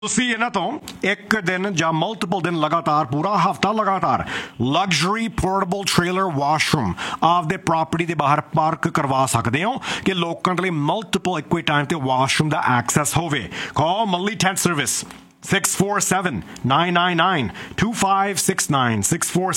ਤੁਸੀਂ ਇਹਨਾਂ ਤੋਂ ਇੱਕ ਦਿਨ ਜਾਂ ਮਲਟੀਪਲ ਦਿਨ ਲਗਾਤਾਰ ਪੂਰਾ ਹਫਤਾ ਲਗਾਤਾਰ ਲਗਜ਼ਰੀ ਪੋਰਟੇਬਲ ਟ੍ਰੇਲਰ ਵਾਸ਼ਰੂਮ ਆਪਦੇ ਪ੍ਰਾਪਰਟੀ ਦੇ ਬਾਹਰ ਪਾਰਕ ਕਰਵਾ ਸਕਦੇ ਹੋ ਕਿ ਲੋਕਾਂ ਦੇ ਲਈ ਮਲਟੀਪਲ ਇੱਕੋ ਹੀ ਟਾਈਮ ਤੇ ਵਾਸ਼ਰੂਮ ਦਾ ਐਕਸੈਸ ਹੋਵੇ। ਕਾਲ ਮੱਲੀ ਟੈਂਟ ਸਰਵਿਸ 647-999-2569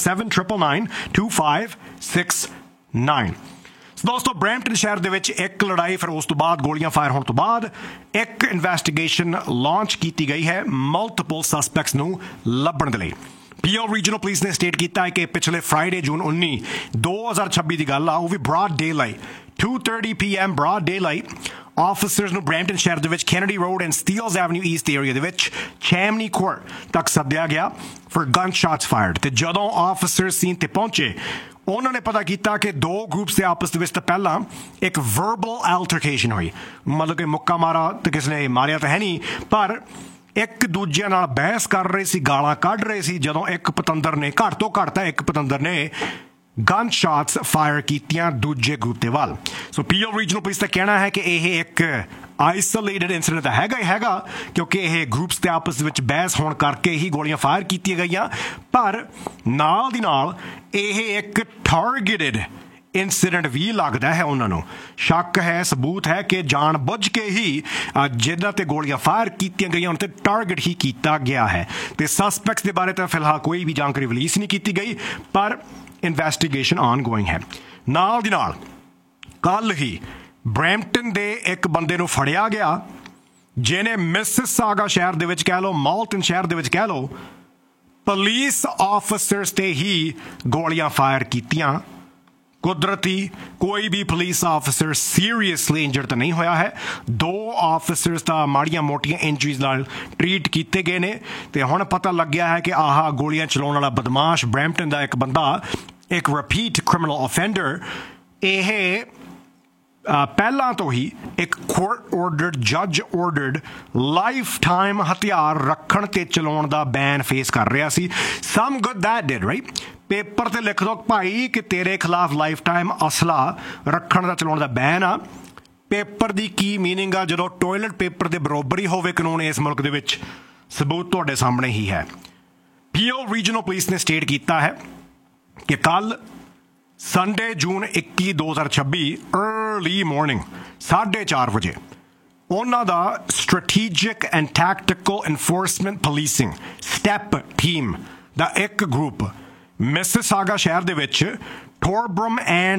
647-999-2569। ਦੋਸਤੋ ਬਰੈਂਪਟਨ ਸ਼ਹਿਰ ਦੇ ਵਿੱਚ ਇੱਕ ਲੜਾਈ, ਫਿਰ ਉਸ ਤੋਂ ਬਾਅਦ ਗੋਲੀਆਂ ਫਾਇਰ ਹੋਣ ਤੋਂ ਬਾਅਦ ਇੱਕ ਇਨਵੈਸਟੀਗੇਸ਼ਨ ਲਾਂਚ ਕੀਤੀ ਗਈ ਹੈ ਮਲਟੀਪਲ ਸਸਪੈਕਟਸ ਨੂੰ ਲੱਭਣ ਦੇ ਲਈ। ਪੀਓ ਰੀਜਨਲ ਪੁਲਿਸ ਨੇ ਸਟੇਟ ਕੀਤਾ ਹੈ ਕਿ ਪਿਛਲੇ ਫਰਾਈਡੇ ਜੂਨ 19 2026 ਦੀ ਗੱਲ ਆ, ਉਹ ਵੀ ਬ੍ਰੌਡ ਡੇ ਲਾਈਟ 2:30 PM ਬ੍ਰੌਡ ਡੇ ਲਾਈਟ ਆਫਿਸਰਸ ਨੂੰ ਬਰੈਂਪਟਨ ਸ਼ਹਿਰ ਦੇ ਵਿੱਚ Kennedy road and Steeles avenue East area ਦੇ ਵਿੱਚ ਚੈਮਨੀ ਕੋਰਟ ਤੱਕ ਸੱਦਿਆ ਗਿਆ ਫॉर ਗਨ ਸ਼ਾਟਸ ਫਾਇਰਡ। ਤੇ ਜਦੋਂ ਆਫਿਸਰਸ ਸੀਨ ਤੇ ਪਹੁੰਚੇ ਉਹਨਾਂ ਨੇ ਪਤਾ ਕੀਤਾ ਕਿ ਦੋ ਗਰੁੱਪਸ ਦੇ ਆਪਸ ਦੇ ਵਿੱਚ ਤਾਂ ਪਹਿਲਾਂ ਇੱਕ ਵਰਬਲ ਐਲਟਰਕੇਸ਼ਨ ਹੋਈ, ਮਤਲਬ ਕਿ ਮੁੱਕਾ ਮਾਰਾ ਤੇ ਕਿਸੇ ਨੇ ਮਾਰਿਆ ਤਾਂ ਹੈ ਨਹੀਂ, ਪਰ ਇੱਕ ਦੂਜੇ ਨਾਲ ਬਹਿਸ ਕਰ ਰਹੇ ਸੀ, ਗਾਲਾਂ ਕੱਢ ਰਹੇ ਸੀ। ਜਦੋਂ ਇੱਕ ਪਤੰਦਰ ਨੇ ਘੱਟ ਤੋਂ ਘੱਟ ਤਾਂ ਇੱਕ ਪਤੰਦਰ ਨੇ ਗਨ ਸ਼ਾਟਸ ਫਾਇਰ ਕੀਤੀਆਂ ਦੂਜੇ ਗਰੁੱਪ ਦੇ ਵੱਲ। ਸੋ ਪੀਓ ਰੀਜਨਲ ਪੁਲਿਸ ਦਾ ਕਹਿਣਾ ਹੈ ਕਿ ਇਹ ਇੱਕ ਆਈਸੋਲੇਟਡ ਇੰਸੀਡੈਂਟ ਤਾਂ ਹੈਗਾ ਹੀ ਹੈਗਾ, ਕਿਉਂਕਿ ਇਹ ਗਰੁੱਪਸ ਦੇ ਆਪਸ ਵਿੱਚ ਬਹਿਸ ਹੋਣ ਕਰਕੇ ਹੀ ਗੋਲੀਆਂ ਫਾਇਰ ਕੀਤੀਆਂ ਗਈਆਂ, ਪਰ ਨਾਲ ਦੀ ਨਾਲ ਇਹ ਇੱਕ ਟਾਰਗੇਟਡ ਇੰਸੀਡੈਂਟ ਵੀ ਲੱਗਦਾ ਹੈ। ਉਹਨਾਂ ਨੂੰ ਸ਼ੱਕ ਹੈ, ਸਬੂਤ ਹੈ ਕਿ ਜਾਣ ਬੁੱਝ ਕੇ ਹੀ ਜਿਨ੍ਹਾਂ ਤੇ ਗੋਲੀਆਂ ਫਾਇਰ ਕੀਤੀਆਂ ਗਈਆਂ ਉਹਨਾਂ ਤੇ ਟਾਰਗੇਟ ਹੀ ਕੀਤਾ ਗਿਆ ਹੈ। ਤੇ ਸਸਪੈਕਟਸ ਦੇ ਬਾਰੇ ਤਾਂ ਫਿਲਹਾਲ ਕੋਈ ਵੀ ਜਾਣਕਾਰੀ ਰਿਲੀਜ਼ ਨਹੀਂ ਕੀਤੀ ਗਈ, ਪਰ ਇਨਵੈਸਟੀਗੇਸ਼ਨ ਆਨਗੋਇੰਗ ਹੈ। ਨਾਲ ਦੀ ਨਾਲ ਕੱਲ ਹੀ ਬਰੈਂਪਟਨ ਦੇ ਇੱਕ ਬੰਦੇ ਨੂੰ ਫੜਿਆ ਗਿਆ ਜਿਹਨੇ ਮਿਸਿਸਾਗਾ ਸ਼ਹਿਰ ਦੇ ਵਿੱਚ ਕਹਿ ਲਓ, ਮਾਲਟਨ ਸ਼ਹਿਰ ਦੇ ਵਿੱਚ ਕਹਿ ਲਓ, ਪੁਲਿਸ ਆਫਿਸਰਸ ਤੇ ਹੀ ਗੋਲੀਆਂ ਫਾਇਰ ਕੀਤੀਆਂ। ਕੁਦਰਤੀ ਕੋਈ ਵੀ ਪੁਲਿਸ ਆਫਿਸਰ ਸੀਰੀਅਸਲੀ ਇੰਜਰਡ ਤਾਂ ਨਹੀਂ ਹੋਇਆ ਹੈ। ਦੋ ਆਫਿਸਰਸ ਤਾਂ ਮਾੜੀਆਂ ਮੋਟੀਆਂ ਇੰਜਰੀਜ਼ ਨਾਲ ਟਰੀਟ ਕੀਤੇ ਗਏ ਨੇ। ਤੇ ਹੁਣ ਪਤਾ ਲੱਗਿਆ ਹੈ ਕਿ ਆਹ ਗੋਲੀਆਂ ਚਲਾਉਣ ਵਾਲਾ ਬਦਮਾਸ਼ ਬਰੈਂਪਟਨ ਦਾ ਇੱਕ ਬੰਦਾ, ਇੱਕ ਰਿਪੀਟ ਕ੍ਰਿਮੀਨਲ ਆਫੈਂਡਰ, ਇਹ ਪਹਿਲਾਂ ਤੋਂ ਹੀ ਇੱਕ ਕੋਰਟ ਆਰਡਰਡ, ਜੱਜ ਆਰਡਰਡ ਲਾਈਫ ਟਾਈਮ ਹਥਿਆਰ ਰੱਖਣ ਤੇ ਚਲਾਉਣ ਦਾ ਬੈਨ ਫੇਸ ਕਰ ਰਿਹਾ ਸੀ। ਸਮ good that did right, paper ਤੇ ਲਿਖ ਦੋ ਭਾਈ ਕਿ ਤੇਰੇ ਖਿਲਾਫ ਲਾਈਫ ਟਾਈਮ ਅਸਲਾ ਰੱਖਣ ਦਾ ਚਲਾਉਣ ਦਾ ਬੈਨ ਆ। ਪੇਪਰ ਦੀ ਕੀ ਮੀਨਿੰਗ ਆ ਜਦੋਂ ਟੋਇਲਟ ਪੇਪਰ ਦੇ ਬਰਾਬਰ ਹੀ ਹੋਵੇ ਕਾਨੂੰਨ ਇਸ ਮੁਲਕ ਦੇ ਵਿੱਚ? ਸਬੂਤ ਤੁਹਾਡੇ ਸਾਹਮਣੇ ਹੀ ਹੈ। ਪੀਓ ਰੀਜਨਲ ਪੁਲਿਸ ਨੇ ਸਟੇਟ ਕੀਤਾ ਹੈ ਕਿ ਕੱਲ ਸੰਡੇ ਜੂਨ 21 2026 अर्ਲੀ ਮਾਰਨਿੰਗ 4:30 ਵਜੇ ਉਹਨਾਂ ਦਾ strategic and tactical enforcement policing step team ਦਾ ਇੱਕ ਗਰੁੱਪ ਮਿਸਿਸਾਗਾ ਸ਼ਹਿਰ ਦੇ ਵਿੱਚ ਟੋਰਬਰਮ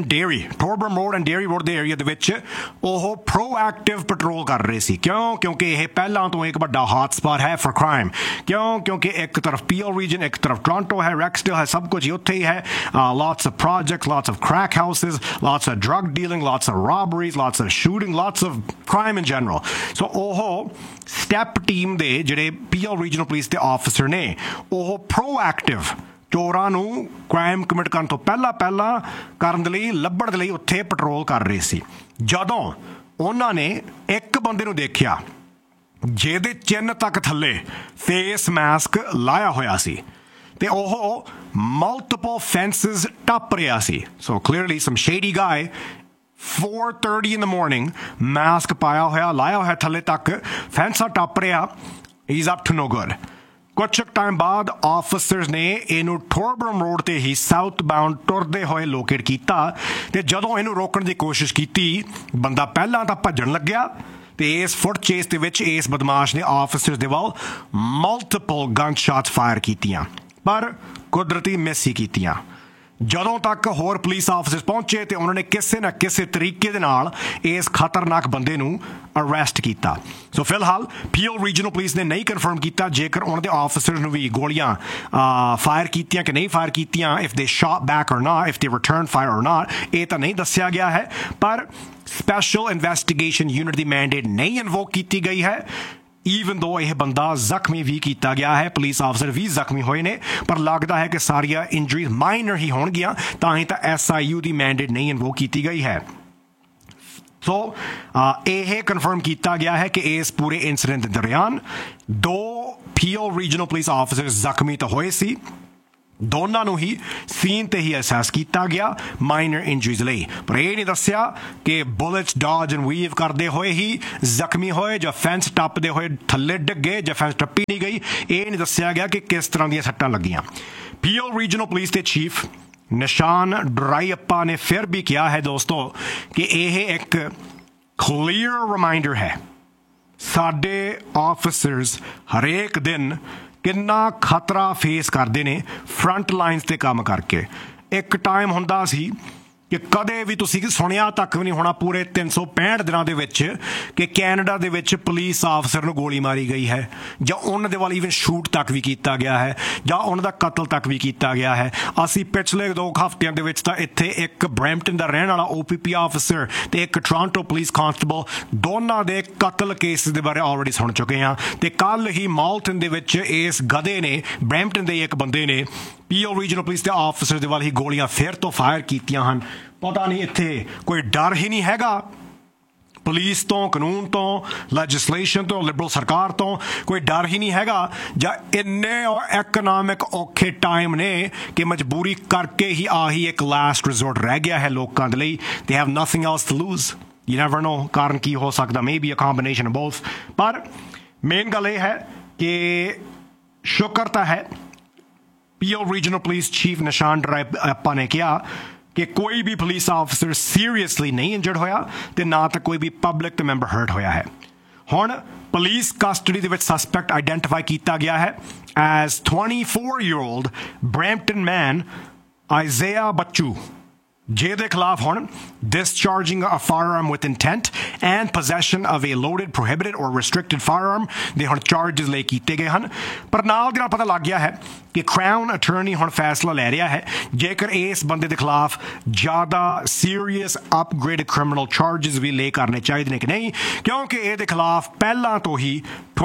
ਰੋਡ ਐਂਡ ਡੇਰੀ ਰੋਡ ਦੇ ਏਰੀਆ ਦੇ ਵਿੱਚ ਉਹ ਪ੍ਰੋਐਕਟਿਵ ਪੈਟਰੋਲ ਕਰ ਰਹੇ ਸੀ। ਕਿਉਂਕਿ ਇਹ ਪਹਿਲਾਂ ਤੋਂ ਇੱਕ ਵੱਡਾ ਹੌਟ ਸਪੌਟ ਹੈ ਫॉर ਕ੍ਰਾਈਮ। ਕਿਉਂਕਿ ਇੱਕ ਤਰਫ ਪੀਓ ਰੀਜਨ, ਇੱਕ ਤਰਫ ਟੋਰਾਂਟੋ ਹੈ, ਰੈਕਸਡੇਲ ਹੈ, ਸਭ ਕੁਝ ਉੱਥੇ ਹੀ ਹੈ। lots of projects, lots of crack houses, lots of drug dealing, lots of robberies, lots of shooting, lots of crime in general. So ਉਹ ਸਟੈਪ ਟੀਮ ਦੇ ਜਿਹੜੇ ਪੀਓ ਰੀਜਨਲ ਪੁਲਿਸ ਦੇ ਆਫਿਸਰ ਨੇ, ਉਹ ਪ੍ਰੋਐਕਟਿਵ ਚੋਰਾਂ ਨੂੰ ਕ੍ਰਾਈਮ ਕਮਿਟ ਕਰਨ ਤੋਂ ਪਹਿਲਾਂ ਕਰਨ ਦੇ ਲਈ, ਲੱਭਣ ਦੇ ਲਈ ਉੱਥੇ ਪੈਟਰੋਲ ਕਰ ਰਹੇ ਸੀ। ਜਦੋਂ ਉਹਨਾਂ ਨੇ ਇੱਕ ਬੰਦੇ ਨੂੰ ਦੇਖਿਆ ਜਿਹਦੇ ਚਿੰਨ੍ਹ ਤੱਕ ਥੱਲੇ ਫੇਸ ਮਾਸਕ ਲਾਇਆ ਹੋਇਆ ਸੀ ਤੇ ਉਹ ਮਲਟੀਪਲ ਫੈਂਸਿਸ ਟੱਪ ਰਿਹਾ ਸੀ। ਸੋ ਕਲੀਅਰਲੀ ਸਮ ਸ਼ੇਡੀ ਗਾਏ 4:30 in the morning, ਮਾਸਕ ਪਾਇਆ ਹੋਇਆ, ਲਾਇਆ ਹੋਇਆ ਥੱਲੇ ਤੱਕ, ਫੈਂਸਾਂ ਟੱਪ ਰਿਹਾ। He's up to no good. ਕੁਛ ਟਾਈਮ ਬਾਅਦ ਆਫਿਸਰਸ ਨੇ ਇਹਨੂੰ ਟੋਰਬਰਮ ਰੋਡ ਤੇ ਹੀ ਸਾਊਥ ਬਾਉਂਡ ਤੁਰਦੇ ਹੋਏ ਲੋਕੇਟ ਕੀਤਾ ਤੇ ਜਦੋਂ ਇਹਨੂੰ ਰੋਕਣ ਦੀ ਕੋਸ਼ਿਸ਼ ਕੀਤੀ, ਬੰਦਾ ਪਹਿਲਾਂ ਤਾਂ ਭੱਜਣ ਲੱਗਿਆ ਤੇ ਇਸ ਫੁੱਟ ਚੇਸ ਦੇ ਵਿੱਚ ਇਸ ਬਦਮਾਸ਼ ਨੇ ਆਫਿਸਰਸ ਦੇ ਵੱਲ ਮਲਟੀਪਲ ਗਨ ਸ਼ਾਟਸ ਫਾਇਰ ਕੀਤੀਆਂ, ਪਰ ਕੁਦਰਤੀ ਮਿਸ ਹੀ ਕੀਤੀਆਂ। ਜਦੋਂ ਤੱਕ ਹੋਰ ਪੁਲਿਸ ਆਫਿਸਰਸ ਪਹੁੰਚੇ ਤੇ ਉਹਨਾਂ ਨੇ ਕਿਸੇ ਨਾ ਕਿਸੇ ਤਰੀਕੇ ਦੇ ਨਾਲ ਇਸ ਖਤਰਨਾਕ ਬੰਦੇ ਨੂੰ ਅਰੈਸਟ ਕੀਤਾ। ਸੋ ਫਿਲਹਾਲ ਪੀਓ ਰੀਜਨਲ ਪੁਲਿਸ ਨੇ ਨਹੀਂ ਕਨਫਰਮ ਕੀਤਾ ਜੇਕਰ ਉਹਨਾਂ ਦੇ ਆਫਿਸਰਸ ਨੂੰ ਵੀ ਗੋਲੀਆਂ ਫਾਇਰ ਕੀਤੀਆਂ ਕਿ ਨਹੀਂ ਫਾਇਰ ਕੀਤੀਆਂ, ਇਫ ਦੇ ਸ਼ਾਟ ਬੈਕ ਔਰ ਨਾਟ, ਇਫ ਦੇ ਰਿਟਰਨ ਫਾਇਰ ਔਰ ਨਾਟ, ਇਹ ਤਾਂ ਨਹੀਂ ਦੱਸਿਆ ਗਿਆ ਹੈ। ਪਰ ਸਪੈਸ਼ਲ ਇਨਵੈਸਟੀਗੇਸ਼ਨ ਯੂਨਿਟ ਦੀ ਮੈਂਡੇਟ ਨਹੀਂ ਇਨਵੋਕ ਕੀਤੀ ਗਈ ਹੈ। ਈਵਨ ਦੋ ਇਹ ਬੰਦਾ ਜ਼ਖਮੀ ਵੀ ਕੀਤਾ ਗਿਆ ਹੈ, ਪੁਲਿਸ ਆਫਿਸਰ ਵੀ ਜ਼ਖਮੀ ਹੋਏ ਨੇ, ਪਰ ਲੱਗਦਾ ਹੈ ਕਿ ਸਾਰੀਆਂ ਇੰਜਰੀਜ਼ ਮਾਈਨਰ ਹੀ ਹੋਣਗੀਆਂ, ਤਾਂ ਹੀ ਤਾਂ SIU ਦੀ ਮੈਂਡੇਟ ਨਹੀਂ ਇਨਵੋਕ ਕੀਤੀ ਗਈ ਹੈ। ਸੋ ਇਹ ਕਨਫਰਮ ਕੀਤਾ ਗਿਆ ਹੈ ਕਿ ਇਸ ਪੂਰੇ ਇੰਸੀਡੈਂਟ ਦੇ ਦੌਰਾਨ ਦੋ ਪੀਓ ਰੀਜਨਲ ਪੁਲਿਸ ਆਫਿਸਰ ਜ਼ਖਮੀ ਤਾਂ ਹੋਏ ਸੀ, ਦੋਨਾਂ ਨੂੰ ਹੀ ਸੀਨ ਤੇ ਹੀ ਅਸੈਸ ਕੀਤਾ ਗਿਆ ਮਾਈਨਰ ਇੰਜਰੀਜ਼ ਲਈ, ਪਰ ਇਹ ਨਹੀਂ ਦੱਸਿਆ ਕਿ ਬੁਲੇਟਸ ਡੌਜ ਐਂਡ ਵੀਵ ਕਰਦੇ ਹੋਏ ਹੀ ਜ਼ਖਮੀ ਹੋਏ ਜਾਂ ਫੈਂਸ ਟੱਪਦੇ ਹੋਏ ਥੱਲੇ ਡਿੱਗੇ ਜਾਂ ਫੈਂਸ ਟੱਪੀ ਨਹੀਂ ਗਈ। ਇਹ ਨਹੀਂ ਦੱਸਿਆ ਗਿਆ ਕਿ ਕਿਸ ਤਰ੍ਹਾਂ ਦੀਆਂ ਸੱਟਾਂ ਲੱਗੀਆਂ। ਪੀਓ ਰੀਜਨਲ ਪੁਲਿਸ ਦੇ ਚੀਫ ਨਿਸ਼ਾਨ ਡਰਾਈਅੱਪਾ ਨੇ ਫਿਰ ਵੀ ਕਿਹਾ ਹੈ ਦੋਸਤੋ ਕਿ ਇਹ ਇੱਕ ਕਲੀਅਰ ਰਿਮਾਈਂਡਰ ਹੈ ਸਾਡੇ ਆਫਿਸਰਸ ਹਰੇਕ ਦਿਨ ਕਿੰਨਾ ਖਤਰਾ ਫੇਸ ਕਰਦੇ ਨੇ ਫਰੰਟ ਲਾਈਨਸ 'ਤੇ ਕੰਮ ਕਰਕੇ। ਇੱਕ ਟਾਈਮ ਹੁੰਦਾ ਸੀ ਕਿ ਕਦੇ ਵੀ ਤੁਸੀਂ ਸੁਣਿਆ ਤੱਕ ਵੀ ਨਹੀਂ ਹੋਣਾ ਪੂਰੇ 365 ਦਿਨਾਂ ਦੇ ਵਿੱਚ ਕਿ ਕੈਨੇਡਾ ਦੇ ਵਿੱਚ ਪੁਲਿਸ ਆਫਸਰ ਨੂੰ ਗੋਲੀ ਮਾਰੀ ਗਈ ਹੈ ਜਾਂ ਉਹਨਾਂ ਦੇ ਵੱਲ ਈਵਨ ਸ਼ੂਟ ਤੱਕ ਵੀ ਕੀਤਾ ਗਿਆ ਹੈ ਜਾਂ ਉਹਨਾਂ ਦਾ ਕਤਲ ਤੱਕ ਵੀ ਕੀਤਾ ਗਿਆ ਹੈ। ਅਸੀਂ ਪਿਛਲੇ 2 ਹਫ਼ਤਿਆਂ ਦੇ ਵਿੱਚ ਤਾਂ ਇੱਥੇ ਇੱਕ ਬਰੈਂਪਟਨ ਦਾ ਰਹਿਣ ਵਾਲਾ OPP ਆਫਿਸਰ ਤੇ ਇੱਕ ਟੋਰਾਂਟੋ ਪੁਲਿਸ ਕਾਂਸਟੇਬਲ ਦੋਨਾਂ ਦੇ ਕਤਲ ਕੇਸ ਦੇ ਬਾਰੇ ਆਲਰੇਡੀ ਸੁਣ ਚੁੱਕੇ ਹਾਂ। ਤੇ ਕੱਲ ਹੀ ਮਾਲਟਨ ਦੇ ਵਿੱਚ ਇਸ ਗਧੇ ਨੇ, ਬਰੈਂਪਟਨ ਦੇ ਇੱਕ ਬੰਦੇ ਨੇ ਪੀਓ ਰੀਜਨਲ ਪੁਲਿਸ ਦੇ ਆਫਿਸਰ ਦੇ ਵੱਲ ਹੀ ਗੋਲੀਆਂ ਫਿਰ ਤੋਂ ਫਾਇਰ ਕੀਤੀਆਂ ਹਨ। ਪਤਾ ਨਹੀਂ ਇੱਥੇ ਕੋਈ ਡਰ ਹੀ ਨਹੀਂ ਹੈਗਾ ਪੁਲਿਸ ਤੋਂ, ਕਾਨੂੰਨ ਤੋਂ, ਲੈਜਿਸਲੇਸ਼ਨ ਤੋਂ, ਲਿਬਰਲ ਸਰਕਾਰ ਤੋਂ ਕੋਈ ਡਰ ਹੀ ਨਹੀਂ ਹੈਗਾ ਜਾਂ ਇੰਨੇ ਇਕਨੋਮਿਕ ਔਖੇ ਟਾਈਮ ਨੇ ਕਿ ਮਜਬੂਰੀ ਕਰਕੇ ਹੀ ਆਹੀ ਇੱਕ ਲਾਸਟ ਰਿਜ਼ੋਰਟ ਰਹਿ ਗਿਆ ਹੈ ਲੋਕਾਂ ਦੇ ਲਈ। They have nothing else to loose. You never know ਕਾਰਨ ਕੀ ਹੋ ਸਕਦਾ, may be a combination of both. ਪਰ ਮੇਨ ਗੱਲ ਇਹ ਹੈ ਕਿ ਸ਼ੁਕਰ ਤਾਂ ਹੈ ਪੀਓ ਰੀਜਨਲ ਪੁਲਿਸ ਚੀਫ ਨਿਸ਼ਾਨ ਡਰਾਈਅੱਪਾ ਨੇ ਕਿਹਾ ਕਿ ਕੋਈ ਵੀ ਪੁਲਿਸ ਆਫਿਸਰ ਸੀਰੀਅਸਲੀ ਨਹੀਂ ਇੰਜਰਡ ਹੋਇਆ ਤੇ ਨਾ ਤਾਂ ਕੋਈ ਵੀ ਪਬਲਿਕ ਤੇ ਮੈਂਬਰ ਹਰਟ ਹੋਇਆ ਹੈ। ਹੁਣ ਪੁਲਿਸ ਕਸਟਡੀ ਦੇ ਵਿੱਚ ਸਸਪੈਕਟ ਆਈਡੈਂਟੀਫਾਈ ਕੀਤਾ ਗਿਆ ਹੈ ਐਜ਼ 24-year-old ਬਰੈਂਪਟਨ ਮੈਨ ਆਈਜ਼ੇਆ ਬੱਚੂ, ਜਿਹਦੇ ਖਿਲਾਫ ਹੁਣ discharging a firearm with intent and possession of a loaded, prohibited or restricted firearm ਦੇ ਹੁਣ ਚਾਰਜਸ ਲਈ ਕੀਤੇ ਗਏ ਹਨ। ਪਰ ਨਾਲ ਦੀ ਨਾਲ ਪਤਾ ਲੱਗ ਗਿਆ ਹੈ ਕਿ ਕਰਾਊਨ ਅਟਾਰਨੀ ਹੁਣ ਫੈਸਲਾ ਲੈ ਰਿਹਾ ਹੈ ਜੇਕਰ ਇਸ ਬੰਦੇ ਦੇ ਖਿਲਾਫ ਜ਼ਿਆਦਾ ਸੀਰੀਅਸ ਅਪਗ੍ਰੇਡਡ ਕ੍ਰਿਮੀਨਲ ਚਾਰਜਸ ਵੀ ਲੈ ਕਰਨੇ ਚਾਹੀਦੇ ਨੇ ਕਿ ਨਹੀਂ, ਕਿਉਂਕਿ ਇਹਦੇ ਖਿਲਾਫ ਪਹਿਲਾਂ ਤੋਂ ਹੀ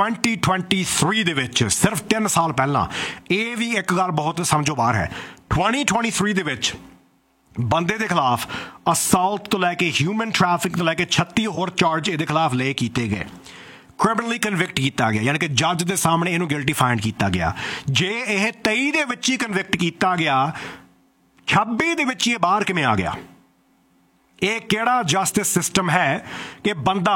2023 ਦੇ ਵਿੱਚ ਸਿਰਫ 3 ਸਾਲ ਪਹਿਲਾਂ, ਇਹ ਵੀ ਇੱਕ ਗੱਲ ਬਹੁਤ ਸਮਝੋ ਬਾਹਰ ਹੈ, 2023 ਦੇ ਵਿੱਚ ਬੰਦੇ ਦੇ ਖਿਲਾਫ ਅਸਾਲਟ ਤੋਂ ਲੈ ਕੇ ਹਿਊਮਨ ਟ੍ਰੈਫਿਕ ਤੋਂ ਲੈ ਕੇ 36 ਹੋਰ ਚਾਰਜ ਇਹਦੇ ਖਿਲਾਫ ਲੈ ਕੀਤੇ ਗਏ। ਕ੍ਰਿਮੀਨਲੀ ਕਨਵਿਕਟ ਕੀਤਾ ਗਿਆ, ਯਾਨੀ ਕਿ ਜੱਜ ਦੇ ਸਾਹਮਣੇ ਇਹਨੂੰ ਗਿਲਟੀ ਫਾਈਂਡ ਕੀਤਾ ਗਿਆ। ਜੇ ਇਹ 23 ਦੇ ਵਿੱਚ ਹੀ ਕਨਵਿਕਟ ਕੀਤਾ ਗਿਆ, 26 ਦੇ ਵਿੱਚ ਹੀ ਇਹ ਬਾਹਰ ਕਿਵੇਂ ਆ ਗਿਆ? ਇਹ ਕਿਹੜਾ ਜਸਟਿਸ ਸਿਸਟਮ ਹੈ ਕਿ ਬੰਦਾ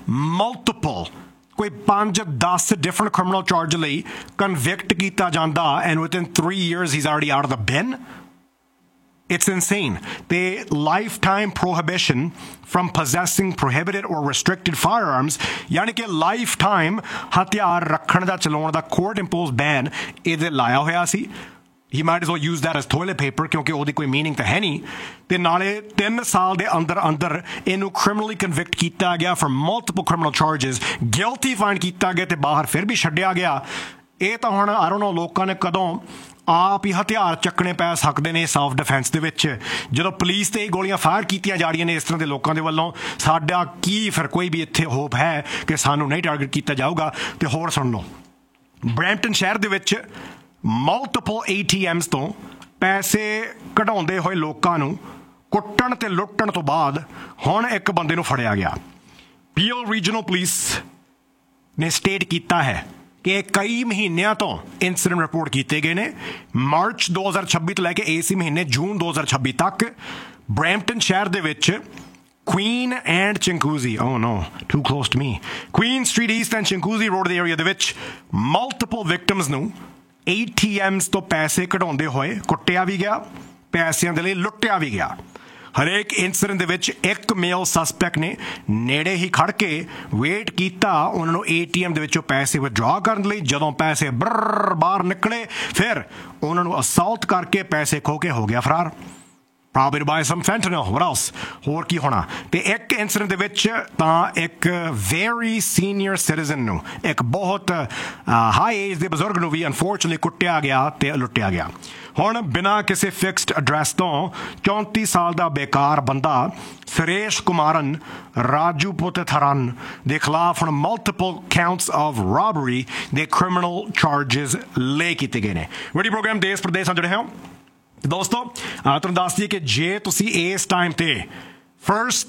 ਮਲਟੀਪਲ ਕੋਈ 5-10 ਡਿਫਰੈਂਟ ਕ੍ਰਿਮੀਨਲ ਚਾਰਜ ਲਈ ਕਨਵਿਕਟ ਕੀਤਾ ਜਾਂਦਾ and within 3 years he's already out of the bin? It's insane. The lifetime prohibition from possessing prohibited or restricted firearms, यानी कि lifetime हथियार रखने दा चलाने दा court imposed ban ਇਹਦੇ ਲਾਇਆ ਹੋਇਆ ਸੀ। He might as well use that as toilet paper ਕਿਉਂਕਿ ਉਹਦੀ ਕੋਈ meaning ਤਾਂ ਹੈ ਨਹੀਂ। ਤੇ ਨਾਲੇ 3 ਸਾਲ ਦੇ ਅੰਦਰ ਇਹਨੂੰ criminally convict ਕੀਤਾ ਗਿਆ for multiple criminal charges, guilty find ਕੀਤਾ ਗਿਆ ਤੇ ਬਾਹਰ ਫਿਰ ਵੀ ਛੱਡਿਆ ਗਿਆ। ਇਹ ਤਾਂ ਹੁਣ I don't know ਲੋਕਾਂ ਨੇ ਕਦੋਂ ਆਪ ਹੀ ਹਥਿਆਰ ਚੱਕਣੇ ਪੈ ਸਕਦੇ ਨੇ ਸੈਲਫ ਡਿਫੈਂਸ ਦੇ ਵਿੱਚ, ਜਦੋਂ ਪੁਲਿਸ ਤੇ ਗੋਲੀਆਂ ਫਾਇਰ ਕੀਤੀਆਂ ਜਾ ਰਹੀਆਂ ਨੇ ਇਸ ਤਰ੍ਹਾਂ ਦੇ ਲੋਕਾਂ ਦੇ ਵੱਲੋਂ। ਸਾਡਾ ਕੀ ਫਿਰ ਕੋਈ ਵੀ ਇੱਥੇ ਹੋਪ ਹੈ ਕਿ ਸਾਨੂੰ ਨਹੀਂ ਟਾਰਗੇਟ ਕੀਤਾ ਜਾਊਗਾ? ਤੇ ਹੋਰ ਸੁਣ ਲਓ, ਬਰੈਂਪਟਨ ਸ਼ਹਿਰ ਦੇ ਵਿੱਚ ਮਲਟੀਪਲ ATMs ਤੋਂ ਪੈਸੇ ਕਢਾਉਂਦੇ ਹੋਏ ਲੋਕਾਂ ਨੂੰ ਕੁੱਟਣ ਤੇ ਲੁੱਟਣ ਤੋਂ ਬਾਅਦ ਹੁਣ ਇੱਕ ਬੰਦੇ ਨੂੰ ਫੜਿਆ ਗਿਆ। ਪੀਓ ਰੀਜਨਲ ਪੁਲਿਸ ਨੇ ਸਟੇਟ ਕੀਤਾ ਹੈ ਕਿ ਕਈ ਮਹੀਨਿਆਂ ਤੋਂ ਇਨਸੀਡੈਂਟ ਰਿਪੋਰਟ ਕੀਤੇ ਗਏ ਨੇ। ਮਾਰਚ 2026 ਤੋਂ ਲੈ ਕੇ ਇਸੇ ਮਹੀਨੇ ਜੂਨ 2026 ਤੱਕ ਬਰੈਂਪਟਨ ਸ਼ਹਿਰ ਦੇ ਵਿੱਚ Queen and ਚਿੰਕੂਜ਼ੀ, O no to close to me, Queen street East and ਚਿੰਕੂਜ਼ੀ road ਦੇ ਏਰੀਆ ਦੇ ਵਿੱਚ ਮਲਟੀਪਲ ਵਿਕਟਮਸ ਨੂੰ ATMs ਤੋਂ ਪੈਸੇ ਕਢਾਉਂਦੇ ਹੋਏ ਕੁੱਟਿਆ ਵੀ ਗਿਆ, ਪੈਸਿਆਂ ਦੇ ਲਈ ਲੁੱਟਿਆ ਵੀ ਗਿਆ। ਹਰੇਕ ਇਨਸੀਡੈਂਟ ਦੇ ਵਿੱਚ ਇੱਕ ਮੇਲ ਸਸਪੈਕਟ ਨੇ ਨੇੜੇ ਹੀ ਖੜ ਕੇ ਵੇਟ ਕੀਤਾ ਉਹਨਾਂ ਨੂੰ ATM ਦੇ ਵਿੱਚੋਂ ਪੈਸੇ ਵਿਦਡਰਾ ਕਰਨ ਲਈ। ਜਦੋਂ ਪੈਸੇ ਬਾਹਰ ਨਿਕਲੇ ਫਿਰ ਉਹਨਾਂ ਨੂੰ ਅਸਾਲਟ ਕਰਕੇ ਪੈਸੇ ਖੋਹ ਕੇ ਹੋ ਗਿਆ ਫਰਾਰ। probably to buy some fentanyl, what else? ਹੋਰ ਕੀ ਹੋਣਾ? ਤੇ ਇੱਕ ਇਨਸੀਡੈਂਟ ਦੇ ਵਿੱਚ ਤਾਂ ਇੱਕ very senior citizen ਨੂੰ, ਇੱਕ ਬਹੁਤ ਹਾਈ ਏਜ ਦੇ ਬਜ਼ੁਰਗ ਨੂੰ ਵੀ ਅਨਫੋਰਚੂਨਟਲੀ ਕੁੱਟਿਆ ਗਿਆ ਤੇ ਲੁੱਟਿਆ ਗਿਆ। ਹੁਣ ਬਿਨਾਂ ਕਿਸੇ ਫਿਕਸਡ ਐਡਰੈਸ ਤੋਂ 34 ਸਾਲ ਦਾ ਬੇਕਾਰ ਬੰਦਾ ਸੁਰੇਸ਼ ਕੁਮਾਰਨ ਰਾਜੂਪੁਤਥਰਨ ਦੇ ਖਿਲਾਫ ਹੁਣ ਮਲਟੀਪਲ ਕਾਊਂਟਸ ਆਫ ਰੋਬਰੀ ਦੇ ਕ੍ਰਿਮੀਨਲ ਚਾਰਜਸ ਲੈ ਕੀਤੇ ਗਏ ਨੇ। ਵੀਡੀਓ ਪ੍ਰੋਗਰਾਮ ਦੇਸ਼ ਪ੍ਰਦੇਸ਼ ਨਾਲ ਜੁੜੇ ਹੋ ਦੋਸਤੋ। ਤੁਹਾਨੂੰ ਦੱਸ ਦਈਏ ਕਿ ਜੇ ਤੁਸੀਂ ਇਸ ਟਾਈਮ ਤੇ ਫਰਸਟ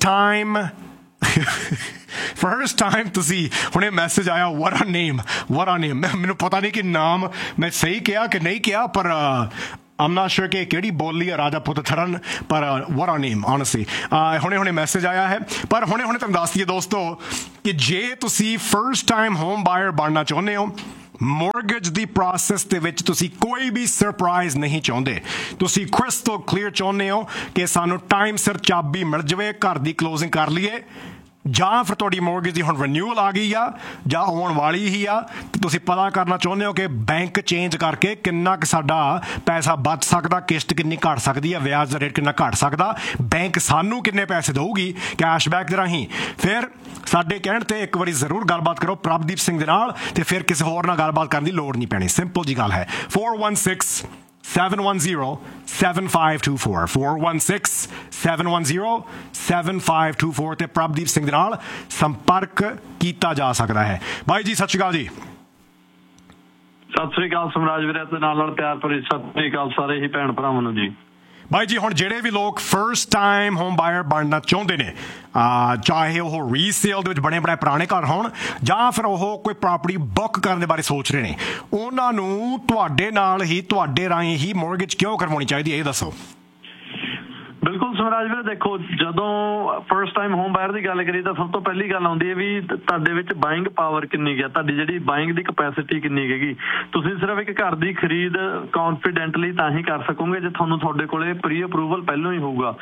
ਟਾਈਮ ਤੁਸੀਂ ਹੁਣੇ ਮੈਸੇਜ ਆਇਆ what a name, ਮੈਨੂੰ ਪਤਾ ਨਹੀਂ ਕਿ ਨਾਮ ਮੈਂ ਸਹੀ ਕਿਹਾ ਕਿ ਨਹੀਂ ਕਿਹਾ, ਪਰ I'm not sure ਕਿ ਕਿਹੜੀ ਬੋਲੀ ਹੈ ਰਾਜਾ ਪੁੱਤ ਥੜਨ ਪਰ what a name honestly ਹੁਣੇ ਮੈਸੇਜ ਆਇਆ ਹੈ ਪਰ ਹੁਣੇ ਤੁਹਾਨੂੰ ਦੱਸ ਦਈਏ ਦੋਸਤੋ ਕਿ ਜੇ ਤੁਸੀਂ ਫਰਸਟ ਟਾਈਮ ਹੋਮ ਬਾਇਰ ਬਣਨਾ ਚਾਹੁੰਦੇ ਹੋ ਮੋਰਗੇਜ ਦੀ ਪ੍ਰੋਸੈਸ ਦੇ ਵਿੱਚ ਤੁਸੀਂ ਕੋਈ ਵੀ ਸਰਪ੍ਰਾਈਜ਼ ਨਹੀਂ ਚਾਹੁੰਦੇ ਤੁਸੀਂ ਕ੍ਰਿਸਟਲ ਕਲੀਅਰ ਚਾਹੁੰਦੇ ਹੋ ਕਿ ਸਾਨੂੰ ਟਾਈਮ ਸਿਰ ਚਾਬੀ ਮਿਲ ਜਾਵੇ ਘਰ ਦੀ ਕਲੋਜ਼ਿੰਗ ਕਰ ਲਈਏ ਜਾਂ ਫਿਰ ਤੁਹਾਡੀ ਮੋਰਗੇਜ ਦੀ ਹੁਣ ਰਿਨਿਊਅਲ ਆ ਗਈ ਆ ਜਾਂ ਆਉਣ ਵਾਲੀ ਹੀ ਆ ਤੇ ਤੁਸੀਂ ਪਤਾ ਕਰਨਾ ਚਾਹੁੰਦੇ ਹੋ ਕਿ ਬੈਂਕ ਚੇਂਜ ਕਰਕੇ ਕਿੰਨਾ ਕੁ ਸਾਡਾ ਪੈਸਾ ਬਚ ਸਕਦਾ ਕਿਸ਼ਤ ਕਿੰਨੀ ਘੱਟ ਸਕਦੀ ਆ ਵਿਆਜ ਦਾ ਰੇਟ ਕਿੰਨਾ ਘੱਟ ਸਕਦਾ ਬੈਂਕ ਸਾਨੂੰ ਕਿੰਨੇ ਪੈਸੇ ਦੇਊਗੀ ਕੈਸ਼ਬੈਕ ਦੇ ਰਾਹੀਂ ਫਿਰ ਸਾਡੇ ਕਹਿਣ ਤੇ ਇੱਕ ਵਾਰੀ ਜ਼ਰੂਰ ਗੱਲਬਾਤ ਕਰੋ ਪ੍ਰਭਦੀਪ ਸਿੰਘ ਦੇ ਨਾਲ ਤੇ ਫਿਰ ਕਿਸੇ ਹੋਰ ਨਾਲ ਗੱਲਬਾਤ ਕਰਨ ਦੀ ਲੋੜ ਨਹੀਂ ਪੈਣੀ ਸਿੰਪਲ ਜੀ ਗੱਲ ਹੈ 416-710-7524 416-710-7524 ਤੇ ਪ੍ਰਭਦੀਪ ਸਿੰਘ ਦੇ ਨਾਲ ਸੰਪਰਕ ਕੀਤਾ ਜਾ ਸਕਦਾ ਹੈ ਬਾਈ ਜੀ ਸਤਿ ਸ਼੍ਰੀ ਅਕਾਲ ਜੀ ਸਤਿ ਸ੍ਰੀ ਅਕਾਲ ਸਮਰਾਜ ਵੀਰੇ ਤੇ ਨਾਲ ਪਿਆਰ ਭਰੀ ਸਤਿ ਸ੍ਰੀ ਅਕਾਲ ਸਾਰੇ ਹੀ ਭੈਣ ਭਰਾਵਾਂ ਨੂੰ ਜੀ ਬਾਈ ਜੀ ਹੁਣ ਜਿਹੜੇ ਵੀ ਲੋਕ ਫਰਸਟ ਟਾਈਮ ਹੋਮ ਬਾਇਰ ਬਣਨਾ ਚਾਹੁੰਦੇ ਨੇ ਚਾਹੇ ਉਹ ਰੀਸੇਲ ਦੇ ਵਿੱਚ ਬਣੇ ਬਣਾਏ ਪੁਰਾਣੇ ਘਰ ਹੋਣ ਜਾਂ ਫਿਰ ਉਹ ਕੋਈ ਪ੍ਰਾਪਰਟੀ ਬੁੱਕ ਕਰਨ ਦੇ ਬਾਰੇ ਸੋਚ ਰਹੇ ਨੇ ਉਹਨਾਂ ਨੂੰ ਤੁਹਾਡੇ ਨਾਲ ਹੀ ਤੁਹਾਡੇ ਰਾਹੀਂ ਹੀ ਮੋਰਗੇਜ ਕਿਉਂ ਕਰਵਾਉਣੀ ਚਾਹੀਦੀ ਹੈ ਇਹ ਦੱਸੋ ਬਿਲਕੁਲ ਸਮਰਾਜ ਵੀਰੇ ਦੇਖੋ ਜਦੋਂ ਫਰਸਟ ਟਾਈਮ ਹੋਮ ਬਾਇਰ ਦੀ ਗੱਲ ਕਰੀਏ ਤਾਂ ਸਭ ਤੋਂ ਪਹਿਲੀ ਗੱਲ ਆਉਂਦੀ ਹੈ ਵੀ ਤੁਹਾਡੇ ਵਿੱਚ ਬਾਇੰਗ ਪਾਵਰ ਕਿੰਨੀ ਹੈ ਤੁਹਾਡੀ ਜਿਹੜੀ ਬਾਇੰਗ ਦੀ ਕਪੈਸਿਟੀ ਕਿੰਨੀ ਹੈਗੀ ਤੁਸੀਂ ਸਿਰਫ ਇੱਕ ਘਰ ਦੀ ਖਰੀਦ ਕੌਨਫੀਡੈਂਟਲੀ ਤਾਂ ਹੀ ਕਰ ਸਕੋਗੇ ਜੇ ਤੁਹਾਨੂੰ ਤੁਹਾਡੇ ਕੋਲੇ ਪ੍ਰੀ ਅਪਰੂਵਲ ਪਹਿਲਾਂ ਹੀ ਹੋਊਗਾ